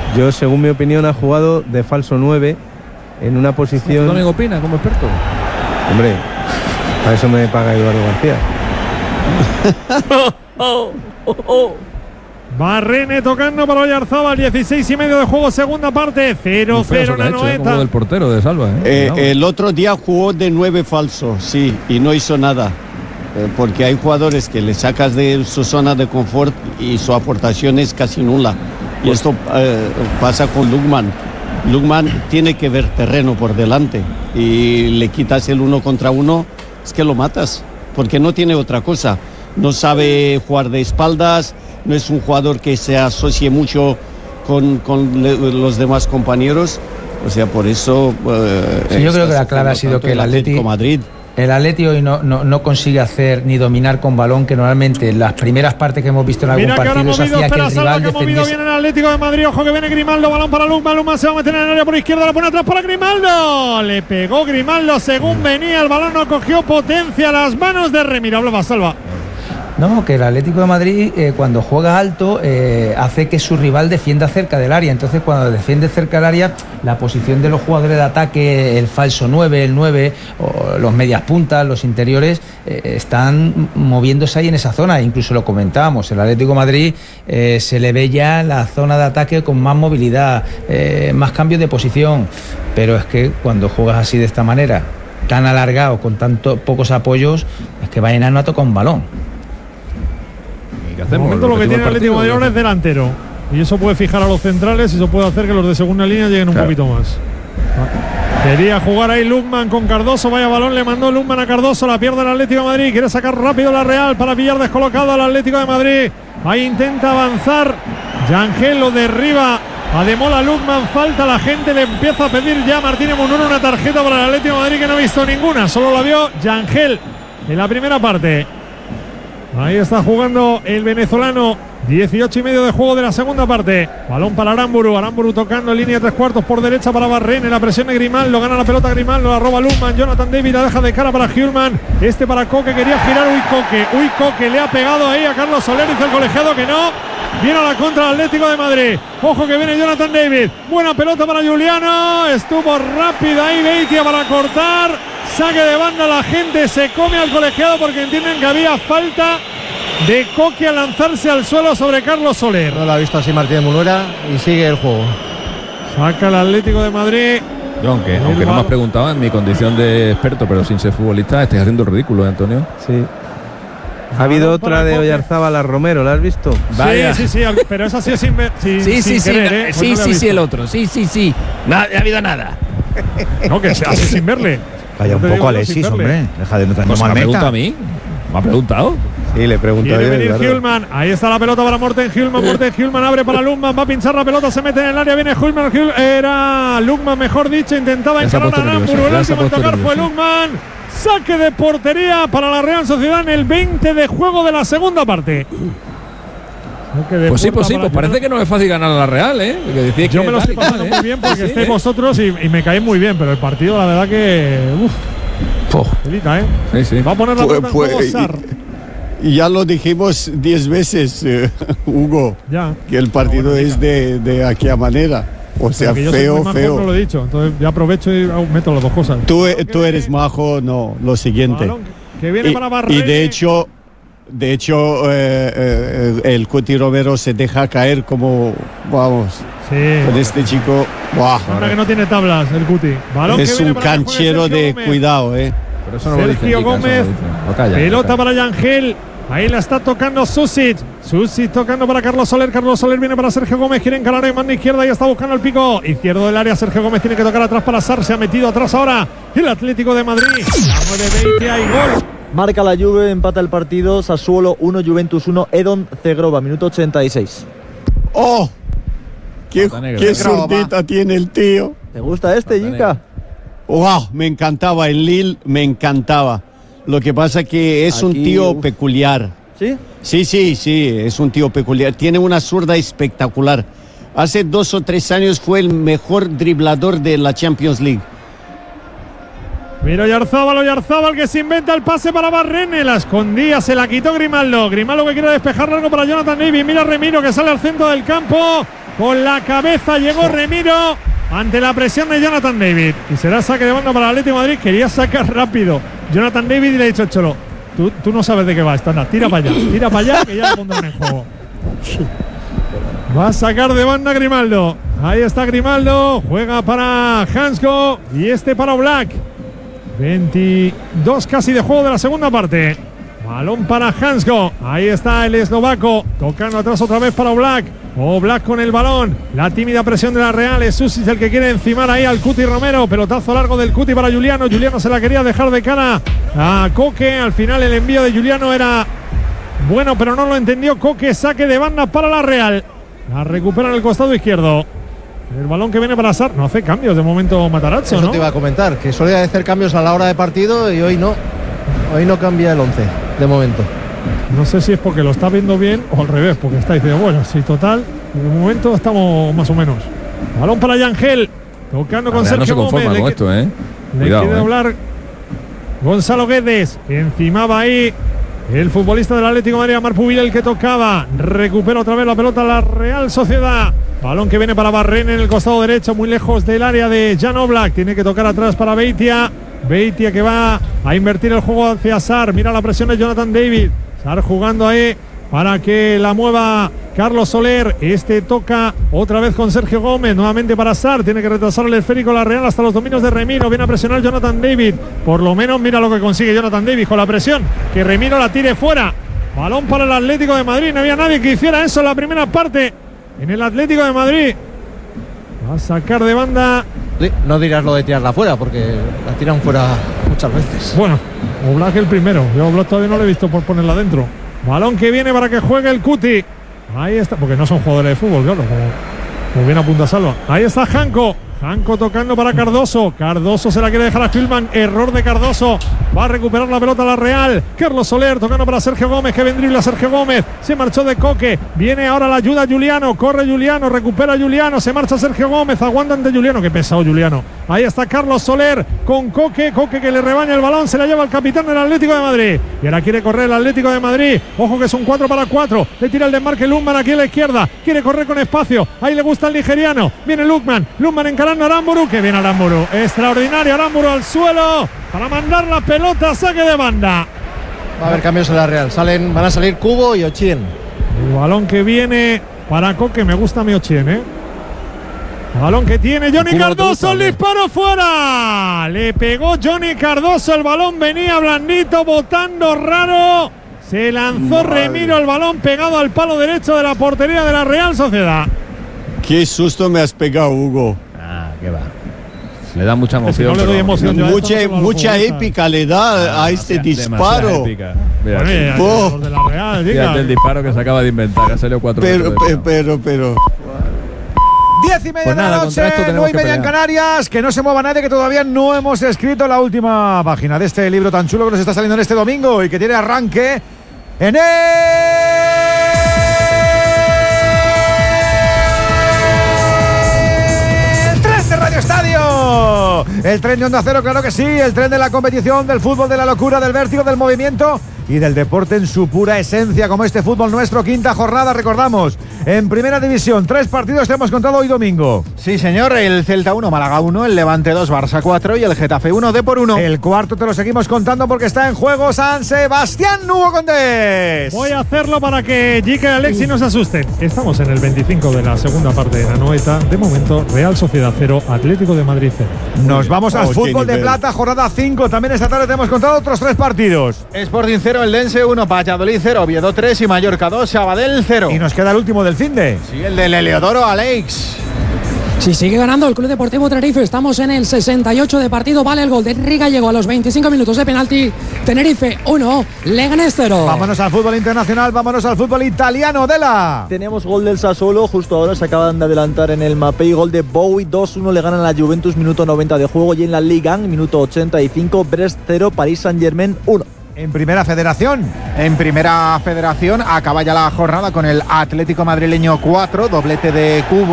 Yo, según mi opinión, ha jugado de falso nueve en una posición... ¿Tú también opinas como experto? Hombre, a eso me paga Eduardo García. oh, oh, oh. Barrene tocando para Oyarzábal, dieciséis y medio de juego, segunda parte, cero cero en la Anoeta. Como del portero de Salva, ¿eh? Eh, el otro día jugó de nueve falso, sí, y no hizo nada. Eh, porque hay jugadores que le sacas de su zona de confort y su aportación es casi nula. Y esto eh, pasa con Lukman. Lukman tiene que ver terreno por delante y le quitas el uno contra uno, es que lo matas, porque no tiene otra cosa. No sabe jugar de espaldas, no es un jugador que se asocie mucho con, con le, los demás compañeros. O sea, por eso... Eh, sí, yo creo que la clave ha sido que el Atlético Madrid... El Atleti hoy no, no, no consigue hacer ni dominar con balón, que normalmente en las primeras partes que hemos visto en algún Mira partido se hacía que el rival que ha movido bien el Atlético de Madrid. Ojo que viene Grimaldo, balón para Lukman. Lukman se va a meter en el área por izquierda, la pone atrás para Grimaldo. Le pegó Grimaldo según venía, el balón no cogió potencia a las manos de Remiro. Habla Salva. No, que el Atlético de Madrid eh, cuando juega alto eh, hace que su rival defienda cerca del área. Entonces cuando defiende cerca del área, la posición de los jugadores de ataque, el falso nueve, el nueve, o los medias puntas, los interiores, eh, están moviéndose ahí en esa zona. Incluso lo comentábamos, el Atlético de Madrid eh, se le ve ya la zona de ataque con más movilidad, eh, más cambios de posición. Pero es que cuando juegas así de esta manera, tan alargado, con tantos pocos apoyos, es que va enano a tocar un balón. De momento lo que tiene el Atlético de Madrid ahora es delantero. Y eso puede fijar a los centrales y eso puede hacer que los de segunda línea lleguen un claro. poquito más. Quería jugar ahí Lukman con Cardoso. Vaya balón, le mandó Lukman a Cardoso. La pierde el Atlético de Madrid. Quiere sacar rápido la Real para pillar descolocado al Atlético de Madrid. Ahí intenta avanzar. Yangel lo derriba. Ademola Lukman. Falta, la gente le empieza a pedir ya a Martínez Munuro una tarjeta para el Atlético de Madrid que no ha visto ninguna. Solo la vio Yangel en la primera parte. Ahí está jugando el venezolano. dieciocho y medio de juego de la segunda parte. Balón para Aramburu. Aramburu tocando en línea de tres cuartos por derecha para Barrene. La presión de Grimaldo. Gana la pelota Grimaldo. La roba Lukman. Jonathan David la deja de cara para Hjulman. Este para Coque. Quería girar. Uy, Coque. Uy, Coque. Le ha pegado ahí a Carlos Soler. Dice el colegiado que no. Viene a la contra del Atlético de Madrid. Ojo que viene Jonathan David. Buena pelota para Juliano. Estuvo rápida ahí Beitia para cortar. Saque de banda. La gente se come al colegiado porque entienden que había falta de Coque al lanzarse al suelo sobre Carlos Soler. No lo ha visto así Martínez Munera y sigue el juego. Saca el Atlético de Madrid. Yo, aunque, aunque no me has preguntado en mi condición de experto, pero sin ser futbolista, estáis haciendo el ridículo, ¿eh, Antonio? Sí. Ha habido otra de Oyarzábal a Romero, ¿la has visto? Vaya. Sí, sí, sí, pero esa sí es sin, sin, sí, sin sí, querer, sí, ¿eh? Pues sí, no sí, sí, el otro, sí, sí, sí. No, no ha habido nada. No, que sea así sin verle. Calla un poco, Alexis, hombre. Deja de no tener mal meta. ¿A mí? ¿Me ha preguntado? Sí, le pregunto a Quiere venir Hjulman. Ahí está la pelota para Morten Hjulman. Morten Hjulman abre para Lukman. Va a pinchar la pelota. Se mete en el área. Viene Hjulman. Era Lukman, mejor dicho. Intentaba encarar a Aramburu. El último en tocar fue Lukman. Saque de portería para la Real Sociedad en el veinte de juego de la segunda parte. Pues sí, pues sí, pues parece que no es fácil ganar a la Real, ¿eh? Que yo me lo estoy pasando tal, muy bien porque ¿sí? estáis vosotros y, y me caéis muy bien, pero el partido, la verdad que. Uff. Delita, ¿eh? Sí, sí. Va a poner la pues, pelota pues, en juego Sar. Y ya lo dijimos diez veces, eh, Hugo, ya. que el partido bueno, es de, de aquella manera. O sea, yo feo, soy feo. Majo, no lo he dicho, entonces ya aprovecho y meto las dos cosas. Tú, tú eres majo, no, lo siguiente. Que viene y, para Barrene. Y de hecho, de hecho eh, eh, el Cuti Romero se deja caer como, vamos, sí, con este chico. Wow. Ahora que no tiene tablas el Cuti. Balón es que un canchero de Gómez. Cuidado, eh. Pero eso no Sergio lo Gómez, lo lo calla, pelota lo para Yangel. Ahí la está tocando Susic. Susic tocando para Carlos Soler. Carlos Soler viene para Sergio Gómez. Quiere encarar en mano izquierda y está buscando el pico izquierdo del área. Sergio Gómez tiene que tocar atrás para Sar. Se ha metido atrás ahora el Atlético de Madrid. La mueve Beitia y gol. Marca la Juve, empata el partido. Sassuolo uno, Juventus uno. Edon Zegrova, minuto ochenta y seis. ¡Oh! ¡Qué, qué zurdita tiene el tío! ¿Te gusta este, Yinka? ¡Wow! Me encantaba el Lille, me encantaba. Lo que pasa que es Aquí, un tío uf. peculiar. ¿Sí? Sí, sí, sí, es un tío peculiar. Tiene una zurda espectacular. Hace dos o tres años fue el mejor driblador de la Champions League. Mira Oyarzábal, Oyarzábal que se inventa el pase para Barrene. La escondía, se la quitó Grimaldo. Grimaldo que quiere despejar largo para Jonathan David. Mira Remiro que sale al centro del campo. con la cabeza llegó Remiro ante la presión de Jonathan David. Y será saque de banda para el Atlético de Madrid. Quería sacar rápido Jonathan David y le ha dicho Cholo, tú, tú no sabes de qué va esto, anda, tira para allá, tira para allá que ya lo pondrán en juego. Va a sacar de banda Grimaldo. Ahí está Grimaldo, juega para Hansko y este para Oblak. veintidós casi de juego de la segunda parte. Balón para Hansko. Ahí está el eslovaco. Tocando atrás otra vez para Oblak. Oblak con el balón. La tímida presión de la Real. Es Susic el que quiere encimar ahí al Cuti Romero. Pelotazo largo del Cuti para Juliano. Juliano se la quería dejar de cara a Coque. Al final el envío de Juliano era bueno, pero no lo entendió Coque. Saque de banda para la Real. La recupera en el costado izquierdo. El balón que viene para Sar. No hace cambios de momento Matarazzo, ¿no? Eso te iba a comentar, que solía hacer cambios a la hora de partido y hoy no. Hoy no cambia el once, de momento. No sé si es porque lo está viendo bien o al revés, porque está diciendo, bueno, sí, total, de momento estamos más o menos. Balón para Yangel, tocando con Sergio no se conforma Gómez. con esto, ¿eh? Le Cuidado, quiere eh. doblar Gonzalo Guedes, encimaba ahí el futbolista del Atlético de Madrid, Marpubil, el que tocaba. Recupera otra vez la pelota la Real Sociedad. Balón que viene para Barren en el costado derecho, muy lejos del área de Jan Oblak. Tiene que tocar atrás para Beitia. Beitia que va a invertir el juego hacia Sar. Mira la presión de Jonathan David. Sar jugando ahí para que la mueva Carlos Soler. Este toca otra vez con Sergio Gómez. Nuevamente para Sar. Tiene que retrasar el esférico la Real hasta los dominios de Remiro. Viene a presionar Jonathan David. Por lo menos mira lo que consigue Jonathan David con la presión. Que Remiro la tire fuera. Balón para el Atlético de Madrid. No había nadie que hiciera eso en la primera parte. En el Atlético de Madrid. Va a sacar de banda. Sí, no dirás lo de tirarla fuera, porque la tiran fuera muchas veces. Bueno, Oblak el primero. Yo Oblak todavía no lo he visto por ponerla dentro. Balón que viene para que juegue el Cuti. Ahí está, porque no son jugadores de fútbol, claro, como, como bien apunta Salva. Ahí está Janko. Janko tocando para Cardoso. Cardoso se la quiere dejar a Hillman. Error de Cardoso. Va a recuperar la pelota la Real. Carlos Soler tocando para Sergio Gómez. Que vendría a Sergio Gómez. Se marchó de Coque. Viene ahora la ayuda Juliano. Corre Juliano. Recupera Juliano. Se marcha Sergio Gómez. Aguanta ante Juliano. Qué pesado Juliano. Ahí está Carlos Soler con Coque. Coque que le rebaña el balón. Se la lleva el capitán del Atlético de Madrid. Y ahora quiere correr el Atlético de Madrid. Ojo que es un cuatro para cuatro. Le tira el desmarque Lundman aquí a la izquierda. Quiere correr con espacio. Ahí le gusta el nigeriano. Viene Lundman. Lundman encarando a Aramburu. Que viene Aramburu. Extraordinario Aramburu al suelo. Para mandar la pelota. Saque de banda. Va a haber cambios en la Real. Salen, van a salir Cubo y Ochien. El balón que viene para Coque. Me gusta mi Ochien, ¿eh? Balón que tiene Johnny Cubo Cardoso. El también. disparo fuera. Le pegó Johnny Cardoso. El balón venía blandito, botando raro. Se lanzó Madre. Remiro. El balón pegado al palo derecho de la portería de la Real Sociedad. Qué susto me has pegado, Hugo. Ah, qué va. Le da mucha Que si emoción. no le doy pero- emoción yo a Mucha, esto, no se lo mucha futbolista. épica le da a este Demasiada disparo. épica. Bueno, Mira, ya, Oh. los de la Real, diga. fíjate el disparo que se acaba de inventar, que ha salido cuatro Pero, metros de pero, pero, pero. Diez y media Pues de nada, la contra noche, esto tenemos nueve y que media en pelear. Canarias. Que no se mueva nadie, que todavía no hemos escrito la última página de este libro tan chulo que nos está saliendo en este domingo y que tiene arranque en el tren de Radio Estadio. El tren de Onda Cero, claro que sí. El tren de la competición, del fútbol, de la locura, del vértigo, del movimiento y del deporte en su pura esencia, como este fútbol nuestro. Quinta jornada, recordamos, en Primera División. Tres partidos te hemos contado hoy domingo. Sí, señor. El Celta uno, Málaga uno, el Levante dos, Barça cuatro y el Getafe uno, Depor uno. El cuarto te lo seguimos contando porque está en juego San Sebastián, Hugo Condés. Voy a hacerlo para que Jique y Alexi no se asusten. Estamos en el veinticinco de la segunda parte de la Noeta. De momento, Real Sociedad cero, Atlético de Madrid cero. Nos vamos al Oh, qué fútbol de nivel. plata, jornada cinco. También esta tarde te hemos contado otros tres partidos. Sporting cero, el Dense uno, Valladolid cero, Oviedo tres y Mallorca dos, Sabadell cero. Y nos queda el último del finde. Sí, el del Heliodoro, Alex. Si sigue ganando el Club Deportivo Tenerife, estamos en el sesenta y ocho de partido. Vale el gol de Enrique Gallego a los veinticinco minutos de penalti. Tenerife uno, Leganés cero. Vámonos al fútbol internacional, vámonos al fútbol italiano, Dela. Tenemos gol del Sassuolo, justo ahora se acaban de adelantar en el Mapei, gol de Bowie, dos uno le ganan a la Juventus, minuto noventa de juego, y en la Ligue uno, minuto ochenta y cinco, Brest cero, Paris Saint-Germain uno. En Primera Federación. En Primera Federación acaba ya la jornada con el Atlético madrileño cuatro, doblete de Cubo,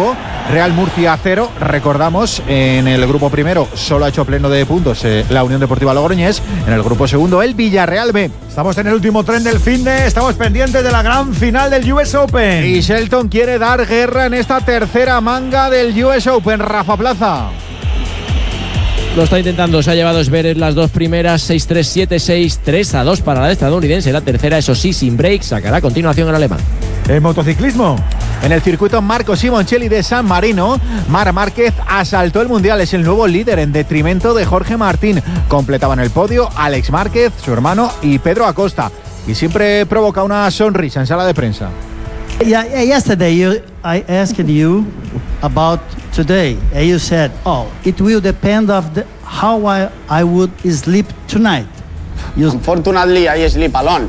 Real Murcia cero. Recordamos, en el grupo primero solo ha hecho pleno de puntos eh, la Unión Deportiva Logroñés. En el grupo segundo el Villarreal B. Estamos en el último tren del finde, estamos pendientes de la gran final del U S Open. Y Shelton quiere dar guerra en esta tercera manga del U S Open. Rafa Plaza. Lo está intentando, se ha llevado Zverev las dos primeras, seis tres, siete seis, tres a dos para la estadounidense. La tercera, eso sí, sin break, sacará a continuación el alemán. ¿El motociclismo? En el circuito Marco Simoncelli de San Marino, Marc Márquez asaltó el Mundial, es el nuevo líder en detrimento de Jorge Martín. Completaban el podio Alex Márquez, su hermano y Pedro Acosta. Y siempre provoca una sonrisa en sala de prensa. Yeah, yesterday you, I asked you about today, and you said, "Oh, it will depend of the, how I, I would sleep tonight." You Unfortunately, I sleep alone.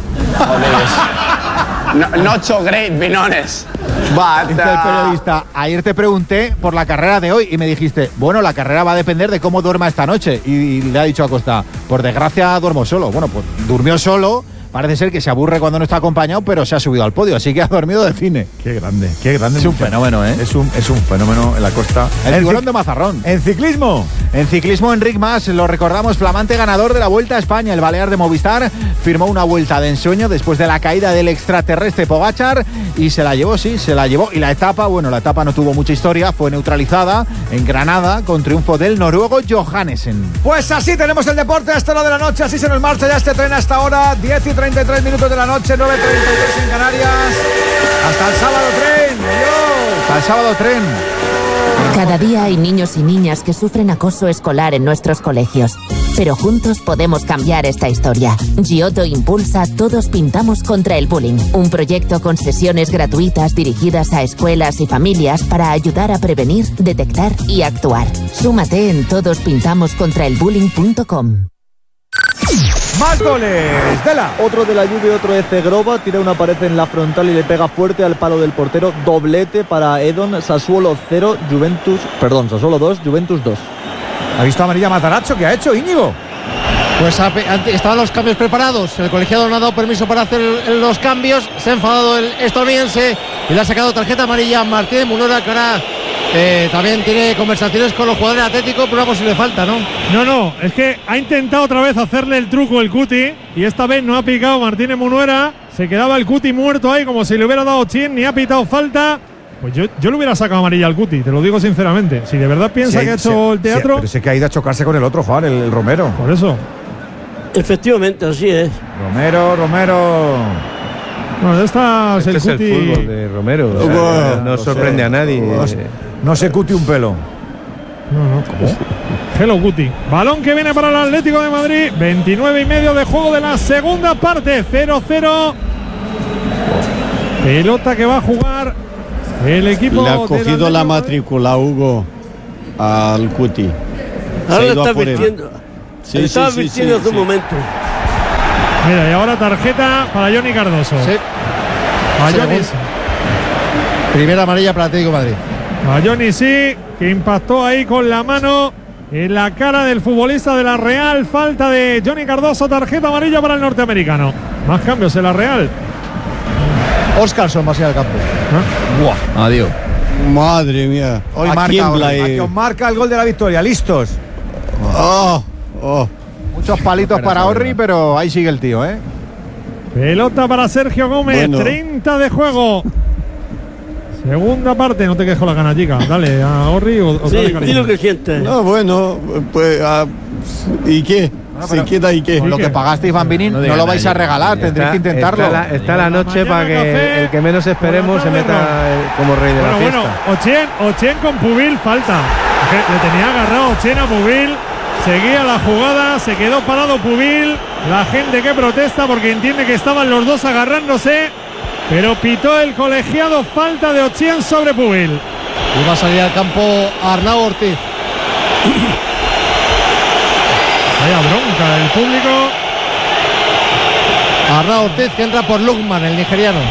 no, not so great, being honest. But, Dice el periodista, ayer te pregunté por la carrera de hoy y me dijiste, bueno, la carrera va a depender de cómo duerma esta noche. Y, y le ha dicho a Costa, por desgracia duermo solo. Bueno, pues durmió solo. Parece ser que se aburre cuando no está acompañado, pero se ha subido al podio, así que ha dormido de cine. Qué grande, qué grande. Es un fenómeno, ¿eh? Es un, es un fenómeno en la costa. El tiburón de Mazarrón. En ciclismo. En ciclismo, Enric Mas, lo recordamos, flamante ganador de la Vuelta a España. El balear de Movistar firmó una vuelta de ensueño después de la caída del extraterrestre Pogačar y se la llevó, sí, se la llevó. Y la etapa, bueno, la etapa no tuvo mucha historia, fue neutralizada en Granada con triunfo del noruego Johannesen. Pues así tenemos el deporte a esta hora de la noche, así se nos marcha ya este tren hasta ahora, diez y treinta y tres minutos de la noche, nueve y treinta y tres en Canarias. Hasta el sábado tren. Adiós. Hasta el sábado tren. Cada día hay niños y niñas que sufren acoso escolar en nuestros colegios. Pero juntos podemos cambiar esta historia. Giotto impulsa Todos Pintamos contra el Bullying, un proyecto con sesiones gratuitas dirigidas a escuelas y familias para ayudar a prevenir, detectar y actuar. Súmate en todos pintamos contra el bullying punto com. Más goles, Dela. Otro de la Juve, otro de Zegrova, tira una pared en la frontal y le pega fuerte al palo del portero. Doblete para Edon. Sassuolo cero, Juventus, perdón, Sassuolo dos, Juventus dos. ¿Ha visto amarilla Matarazzo? ¿Qué ha hecho, Íñigo? Pues estaban los cambios preparados, el colegiado no ha dado permiso para hacer los cambios, se ha enfadado el estadounidense y le ha sacado tarjeta amarilla a Martínez Munora, que ahora eh, también tiene conversaciones con los jugadores atléticos por una posible falta, ¿no? No, no, es que ha intentado otra vez hacerle el truco el Cuti y esta vez no ha picado Martínez Munuera, se quedaba el Cuti muerto ahí como si le hubiera dado chin, ni ha pitado falta. Pues yo, yo le hubiera sacado amarilla al Cuti, te lo digo sinceramente. Si de verdad piensa sí, que ha sí, hecho el teatro… Sí, pero sé que ha ido a chocarse con el otro, Juan, el, el Romero. Por eso. Efectivamente, así es. Romero, Romero. Bueno, ya está este el es Cuti. el fútbol de Romero. O sea, no, no no sorprende sé, a nadie. No, no se Cuti un pelo. No, no, ¿cómo? Hello Cuti. Balón que viene para el Atlético de Madrid. veintinueve y medio de juego de la segunda parte. cero cero. Pelota que va a jugar el equipo. Le ha cogido la matrícula, Hugo, al Cuti. Ahora le está advirtiendo. Sí, le está sí, advirtiendo sí, hace sí. un momento. Mira, y ahora tarjeta para Johnny Cardoso. Sí. A Johnny, Primera amarilla para Atlético de Madrid. a Johnny sí, que impactó ahí con la mano en la cara del futbolista de la Real. Falta de Johnny Cardoso, tarjeta amarilla para el norteamericano. Más cambios en la Real. Oscarson va a ser al campo. ¿Eh? Buah, adiós. Madre mía. Hoy ¿A marca, quién, hoy, Blay? a que os marca el gol de la victoria. ¿Listos? Oh, oh. Muchos palitos para Orri, pero ahí sigue el tío, ¿eh? Pelota para Sergio Gómez, Bueno. treinta de juego. Segunda parte, no te quedes con la gana, chica. Dale a Orri o, o Sí, dale cariño. di lo que sientes. No, bueno, pues. ah, ¿Y qué? ¿Se queda y qué? Con lo que pagasteis, Bambini, no, diga lo nada, vais a diga regalar, nada. tendréis que intentarlo. Está la, está la noche Mañana para que café, el que menos esperemos se por la tarde, meta eh, como rey de Bueno, la bueno, fiesta. Ochien, Ochien con Pubil, falta. Que le tenía agarrado Ochien a Pubil. Seguía la jugada, se quedó parado Pubil. La gente que protesta porque entiende que estaban los dos agarrándose. Pero pitó el colegiado, falta de Ochien sobre Pubil. Y va a salir al campo Arnau Ortiz. Vaya bronca del público. Arnau Ortiz que entra por Lukman, el nigeriano.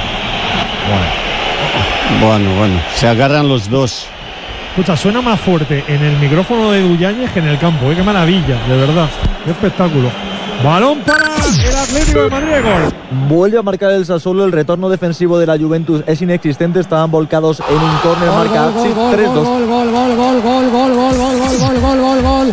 Bueno, bueno, se agarran los dos. Escucha, suena más fuerte en el micrófono de Duyáñez que en el campo. ¿eh? Qué maravilla, de verdad. Qué espectáculo. Balón para el Atlético de Madrid. Gol. Vuelve a marcar el Sassuolo. El retorno defensivo de la Juventus es inexistente. Estaban volcados en un córner. Marca Atsi tres dos. Gol, gol, gol, gol, gol, gol, gol, gol, gol, gol, gol, gol, gol.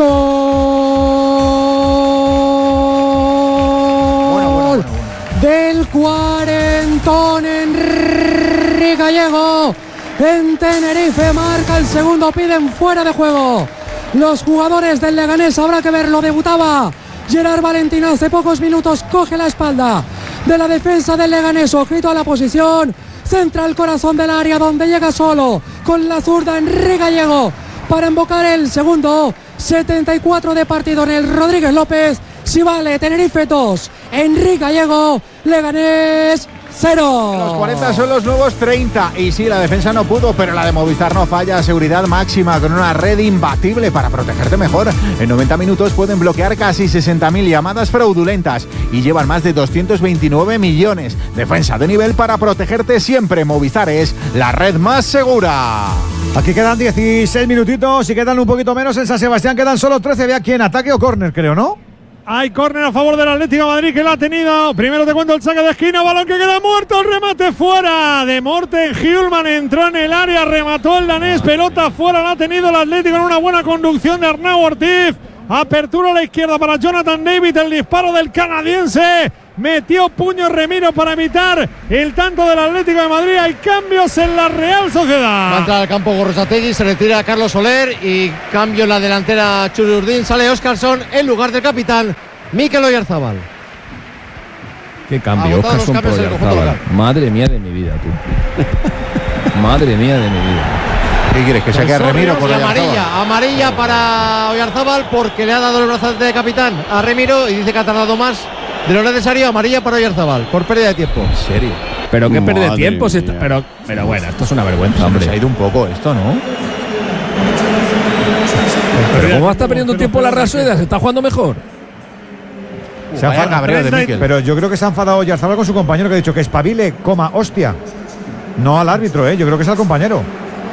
Gol del cuarentón Enrique Gallego. En Tenerife marca el segundo, piden fuera de juego. Los jugadores del Leganés, habrá que verlo, debutaba Gerard Valentín hace pocos minutos, coge la espalda de la defensa del Leganés, ojito a la posición, centra el corazón del área donde llega solo con la zurda Enrique Gallego para embocar el segundo. setenta y cuatro de partido en el Rodríguez López. Si vale, Tenerife dos, Enrique Gallego, Leganés cero. Los cuarenta son los nuevos treinta. Y sí, la defensa no pudo, pero la de Movistar no falla. Seguridad máxima con una red imbatible para protegerte mejor. En noventa minutos pueden bloquear casi sesenta mil llamadas fraudulentas y llevan más de doscientos veintinueve millones. Defensa de nivel para protegerte siempre. Movistar es la red más segura. Aquí quedan dieciséis minutitos y quedan un poquito menos en San Sebastián. Quedan solo trece. Ve aquí en ataque o córner, creo, ¿no? Hay córner a favor del Atlético de Madrid que la ha tenido. Primero te cuento el saque de esquina, balón que queda muerto, el remate fuera de Morten Hjulmand, entró en el área, remató el danés, pelota fuera, la ha tenido el Atlético en una buena conducción de Arnau Ortiz. Apertura a la izquierda para Jonathan David, el disparo del canadiense. Metió puño Remiro para evitar el tanto del Atlético de Madrid. Hay cambios en la Real Sociedad. Va a entrar al campo Gorrotxategi, se retira Carlos Soler y cambio en la delantera Churi Urdín. Sale Óscarsson en lugar del capitán Mikel Oyarzabal. Qué cambio, Óscarsson por Oyarzabal. Madre mía de mi vida, tú. Madre mía de mi vida. ¿Qué quieres? ¿Que saque a Remiro por Oyarzabal? Amarilla, amarilla para Oyarzabal porque le ha dado el brazalete de capitán a Remiro y dice que ha tardado más de lo necesario. Amarilla para Oyarzabal por pérdida de tiempo. ¿En serio? Pero qué pérdida de tiempo. Si está, pero, pero bueno, esto es una vergüenza, hombre. Se ha ido un poco esto, ¿no? Pero ¿cómo está perdiendo tiempo la Real Sociedad? ¿Se está jugando mejor? Se ha enfadado de Mikel. Pero yo creo que se ha enfadado Oyarzabal con su compañero, que ha dicho que espabile, coma, hostia. No al árbitro, ¿eh? Yo creo que es al compañero.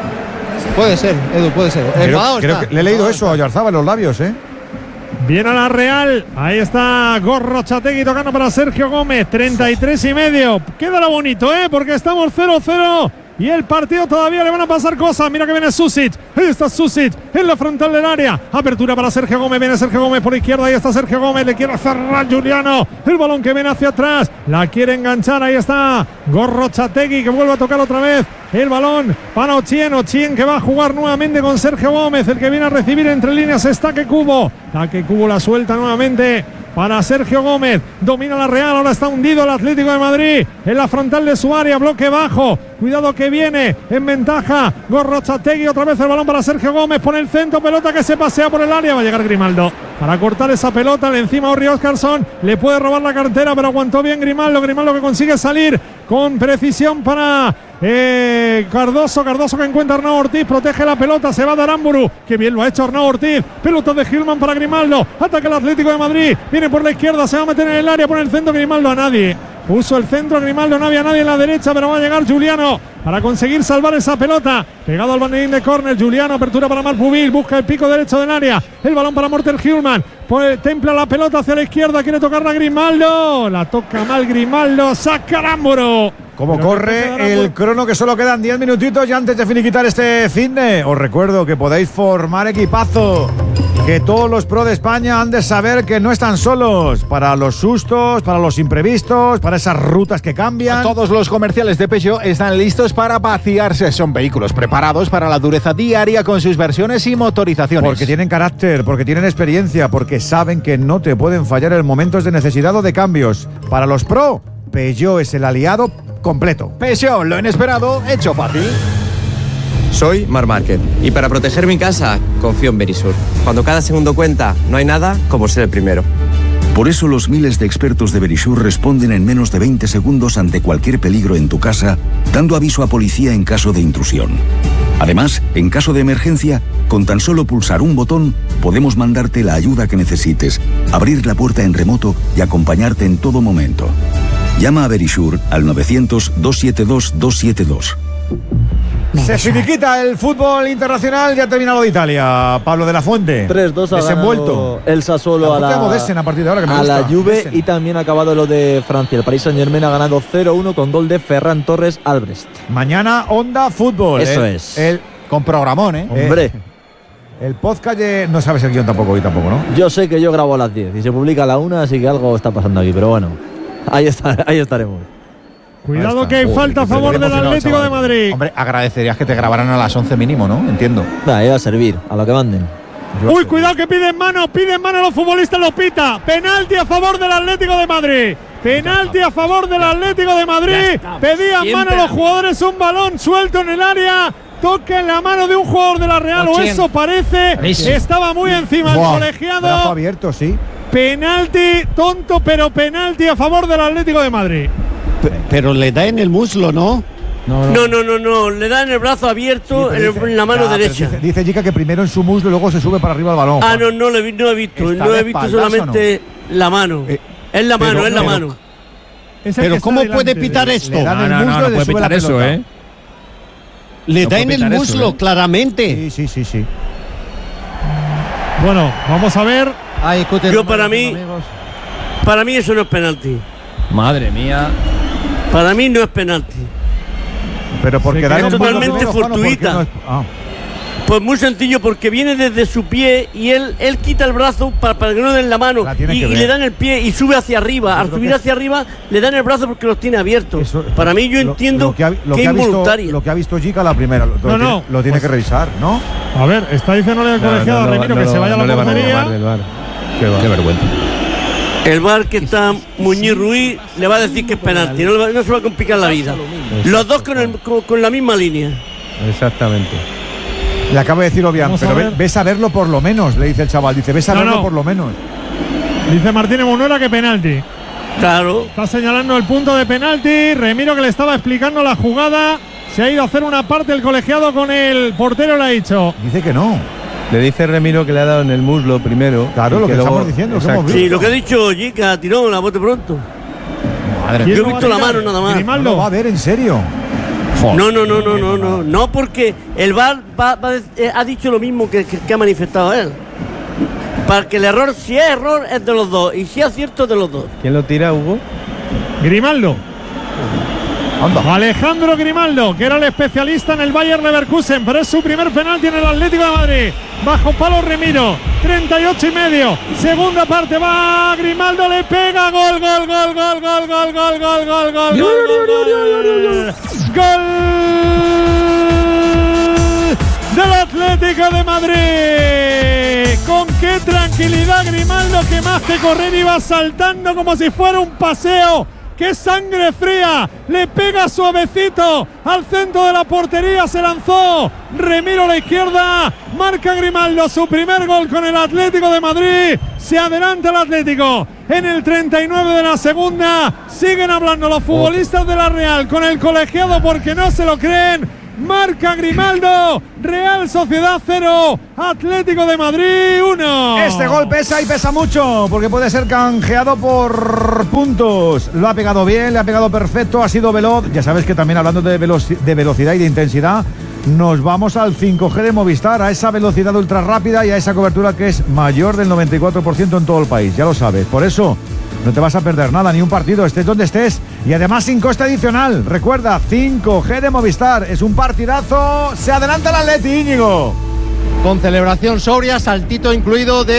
Puede ser, Edu, puede ser. Creo, creo que le he leído eso a Oyarzabal en los labios, ¿eh? Viene a la Real, ahí está Gorrotxategi tocando para Sergio Gómez, treinta y tres y medio. Quedará bonito, ¿eh? Porque estamos cero cero y el partido todavía le van a pasar cosas. Mira que viene Susic, ahí está Susic en la frontal del área. Apertura para Sergio Gómez, viene Sergio Gómez por izquierda, ahí está Sergio Gómez, le quiere cerrar Juliano. El balón que viene hacia atrás, la quiere enganchar, ahí está Gorrotxategi que vuelve a tocar otra vez. El balón para Ochien, Ochien que va a jugar nuevamente con Sergio Gómez, el que viene a recibir entre líneas es Taque Kubo. Taque Kubo la suelta nuevamente para Sergio Gómez, domina la Real, ahora está hundido el Atlético de Madrid en la frontal de su área, bloque bajo, cuidado que viene en ventaja Gorrotxategi, otra vez el balón para Sergio Gómez, pone el centro, pelota que se pasea por el área, va a llegar Grimaldo para cortar esa pelota, le encima Orri Óscarsson, le puede robar la cartera pero aguantó bien Grimaldo, Grimaldo que consigue salir con precisión para eh, Cardoso, Cardoso que encuentra a Arnau Ortiz, protege la pelota, se va de Aramburu, que bien lo ha hecho Arnau Ortiz, pelota de Hjulmand para Grimaldo, ataca el Atlético de Madrid, viene por la izquierda, se va a meter en el área, pone el centro Grimaldo a nadie, puso el centro Grimaldo, no había nadie en la derecha, pero va a llegar Juliano para conseguir salvar esa pelota, pegado al banderín de córner, Juliano, apertura para Marpubil, busca el pico derecho del área, el balón para Morten Hjulmand, pues templa la pelota hacia la izquierda, quiere tocarla Grimaldo, la toca mal Grimaldo, saca Aramburu. Como corre el crono, que solo quedan diez minutitos y antes de finiquitar este finde, os recuerdo que podéis formar equipazo, que todos los pro de España han de saber que no están solos para los sustos, para los imprevistos, para esas rutas que cambian. Todos los comerciales de Peugeot están listos para vaciarse. Son vehículos preparados para la dureza diaria con sus versiones y motorizaciones. Porque tienen carácter, porque tienen experiencia, porque saben que no te pueden fallar en momentos de necesidad o de cambios. Para los pro, Peugeot es el aliado completo. Peugeot, lo inesperado, hecho fácil. Soy Marc Márquez y para proteger mi casa confío en Verisur. Cuando cada segundo cuenta, no hay nada como ser el primero. Por eso los miles de expertos de Verisur responden en menos de veinte segundos ante cualquier peligro en tu casa, dando aviso a policía en caso de intrusión. Además, en caso de emergencia, con tan solo pulsar un botón, podemos mandarte la ayuda que necesites, abrir la puerta en remoto y acompañarte en todo momento. Llama a Verisur al novecientos, doscientos setenta y dos, doscientos setenta y dos. Se finiquita el fútbol internacional, ya ha terminado de Italia. Pablo de la Fuente. tres dos ha desenvuelto. El Sassuolo a la, Dessen a, partir de ahora, que me a gusta. la Juve Dessen. y también ha acabado lo de Francia. El Paris Saint-Germain ha ganado cero uno con gol de Ferran Torres Albrecht. Mañana Onda Fútbol. Eso el, es. El, con programón, ¿eh? Hombre. Eh, el podcast de, no sabes el guión tampoco hoy tampoco, ¿no? Yo sé que yo grabo a las diez y se publica a la una, así que algo está pasando aquí, pero bueno, ahí, está, ahí estaremos. Cuidado que hay falta a favor del Atlético de Madrid. Hombre, agradecerías que te grabaran a las once mínimo, ¿no? Entiendo. Nah, iba a servir, a lo que manden. Uy, cuidado que piden mano, piden mano los futbolistas, lo pita. Penalti a favor del Atlético de Madrid. Penalti a favor del Atlético de Madrid. Pedían mano los jugadores, un balón suelto en el área. Toca en la mano de un jugador de la Real, o eso parece. Estaba muy encima el colegiado. Brazo abierto, sí. Penalti, tonto, pero penalti a favor del Atlético de Madrid. Pero le da en el muslo, ¿no? No, no, no, no, le da en el brazo abierto, Sí, en, el- dice, en la mano ya, pero derecha. Dice, dice Jica que primero en su muslo y luego se sube para arriba al balón. Ah, no, no, lo he, vi- no he visto, ¿Está no de he visto espaldas solamente la mano. es la mano, pero- es la pero- mano. Pero ¿cómo puede pitar esto? Le dan el muslo y le sube la pelota. Le No da puede en el pitar eso, muslo, ¿eh? claramente. Sí, sí, sí, sí. Bueno, vamos a ver. Yo para mí, para mí eso no es penalti. Madre mía. Para mí no es penalti. Pero porque Es dan un totalmente muslo, Juan, ¿o por qué fortuita. no es- ah. Pues muy sencillo, porque viene desde su pie y él, él quita el brazo para, para que no den la mano tiene y, que y ver. le dan el pie y sube hacia arriba. Yo Al creo subir que- hacia arriba le dan el brazo porque los tiene abiertos. Para mí yo Lo- entiendo lo que, ha, lo que que es ha visto, involuntaria. lo que ha visto Jica la primera. Lo, lo No, tiene, no, lo tiene pues- que revisar, ¿no? A ver, está diciéndole al colegiado a Remiro que se vaya a la portería. Qué, Qué vergüenza. El bar que está Muñiz Ruiz le va a decir que es penalti, no, le va- no se va a complicar la vida. Los dos con, el- con- con la misma línea. Exactamente. Le acabo de decir Obián, Vamos a pero ve- ver. ves a verlo por lo menos, le dice el chaval. Dice, ves a No, verlo no. por lo menos. Dice Martínez Munuera que penalti. Claro. Está señalando el punto de penalti. Remiro, que le estaba explicando la jugada, se ha ido a hacer una parte el colegiado con el portero, le ha dicho. Dice que no. Le dice Remiro que le ha dado en el muslo primero. Claro, y lo que luego- estamos diciendo, lo que hemos Exacto. Sí, lo que ha dicho Jica, tiró la bote pronto. Madre Yo mía. he visto la mano nada más. No lo va a ver, en serio. No, no, no, no, no, no, no, porque el V A R va- va- eh, ha dicho lo mismo que, que- que ha manifestado él. Para que el error, si es error, es de los dos, y si es cierto, es de los dos. ¿Quién lo tira, Hugo? Grimaldo. Alejandro Grimaldo, que era el especialista en el Bayer Leverkusen, pero es su primer penalti en el Atlético de Madrid. Bajo palo Remiro, treinta y ocho y medio. Segunda parte va Grimaldo, le pega, gol, gol, gol, gol, gol, gol, gol, gol, gol, gol, gol, gol del Atlético de Madrid. Con qué tranquilidad Grimaldo, que más que correr iba saltando como si fuera un paseo. ¡Qué sangre fría! Le pega suavecito al centro de la portería, se lanzó Remiro a la izquierda, marca Grimaldo su primer gol con el Atlético de Madrid, se adelanta el Atlético en el treinta y nueve de la segunda, siguen hablando los futbolistas de la Real con el colegiado porque no se lo creen. Marca Grimaldo, Real Sociedad cero, Atlético de Madrid uno. Este gol pesa y pesa mucho porque puede ser canjeado por puntos. Lo ha pegado bien, le ha pegado perfecto, ha sido veloz. Ya sabes que también hablando de, veloci- de velocidad y de intensidad, nos vamos al cinco G de Movistar, a esa velocidad ultra rápida y a esa cobertura que es mayor del noventa y cuatro por ciento en todo el país. Ya lo sabes. Por eso no te vas a perder nada, ni un partido, estés donde estés. Y además sin coste adicional. Recuerda, cinco G de Movistar. Es un partidazo. Se adelanta el Atleti, Íñigo. Con celebración sobria, saltito incluido de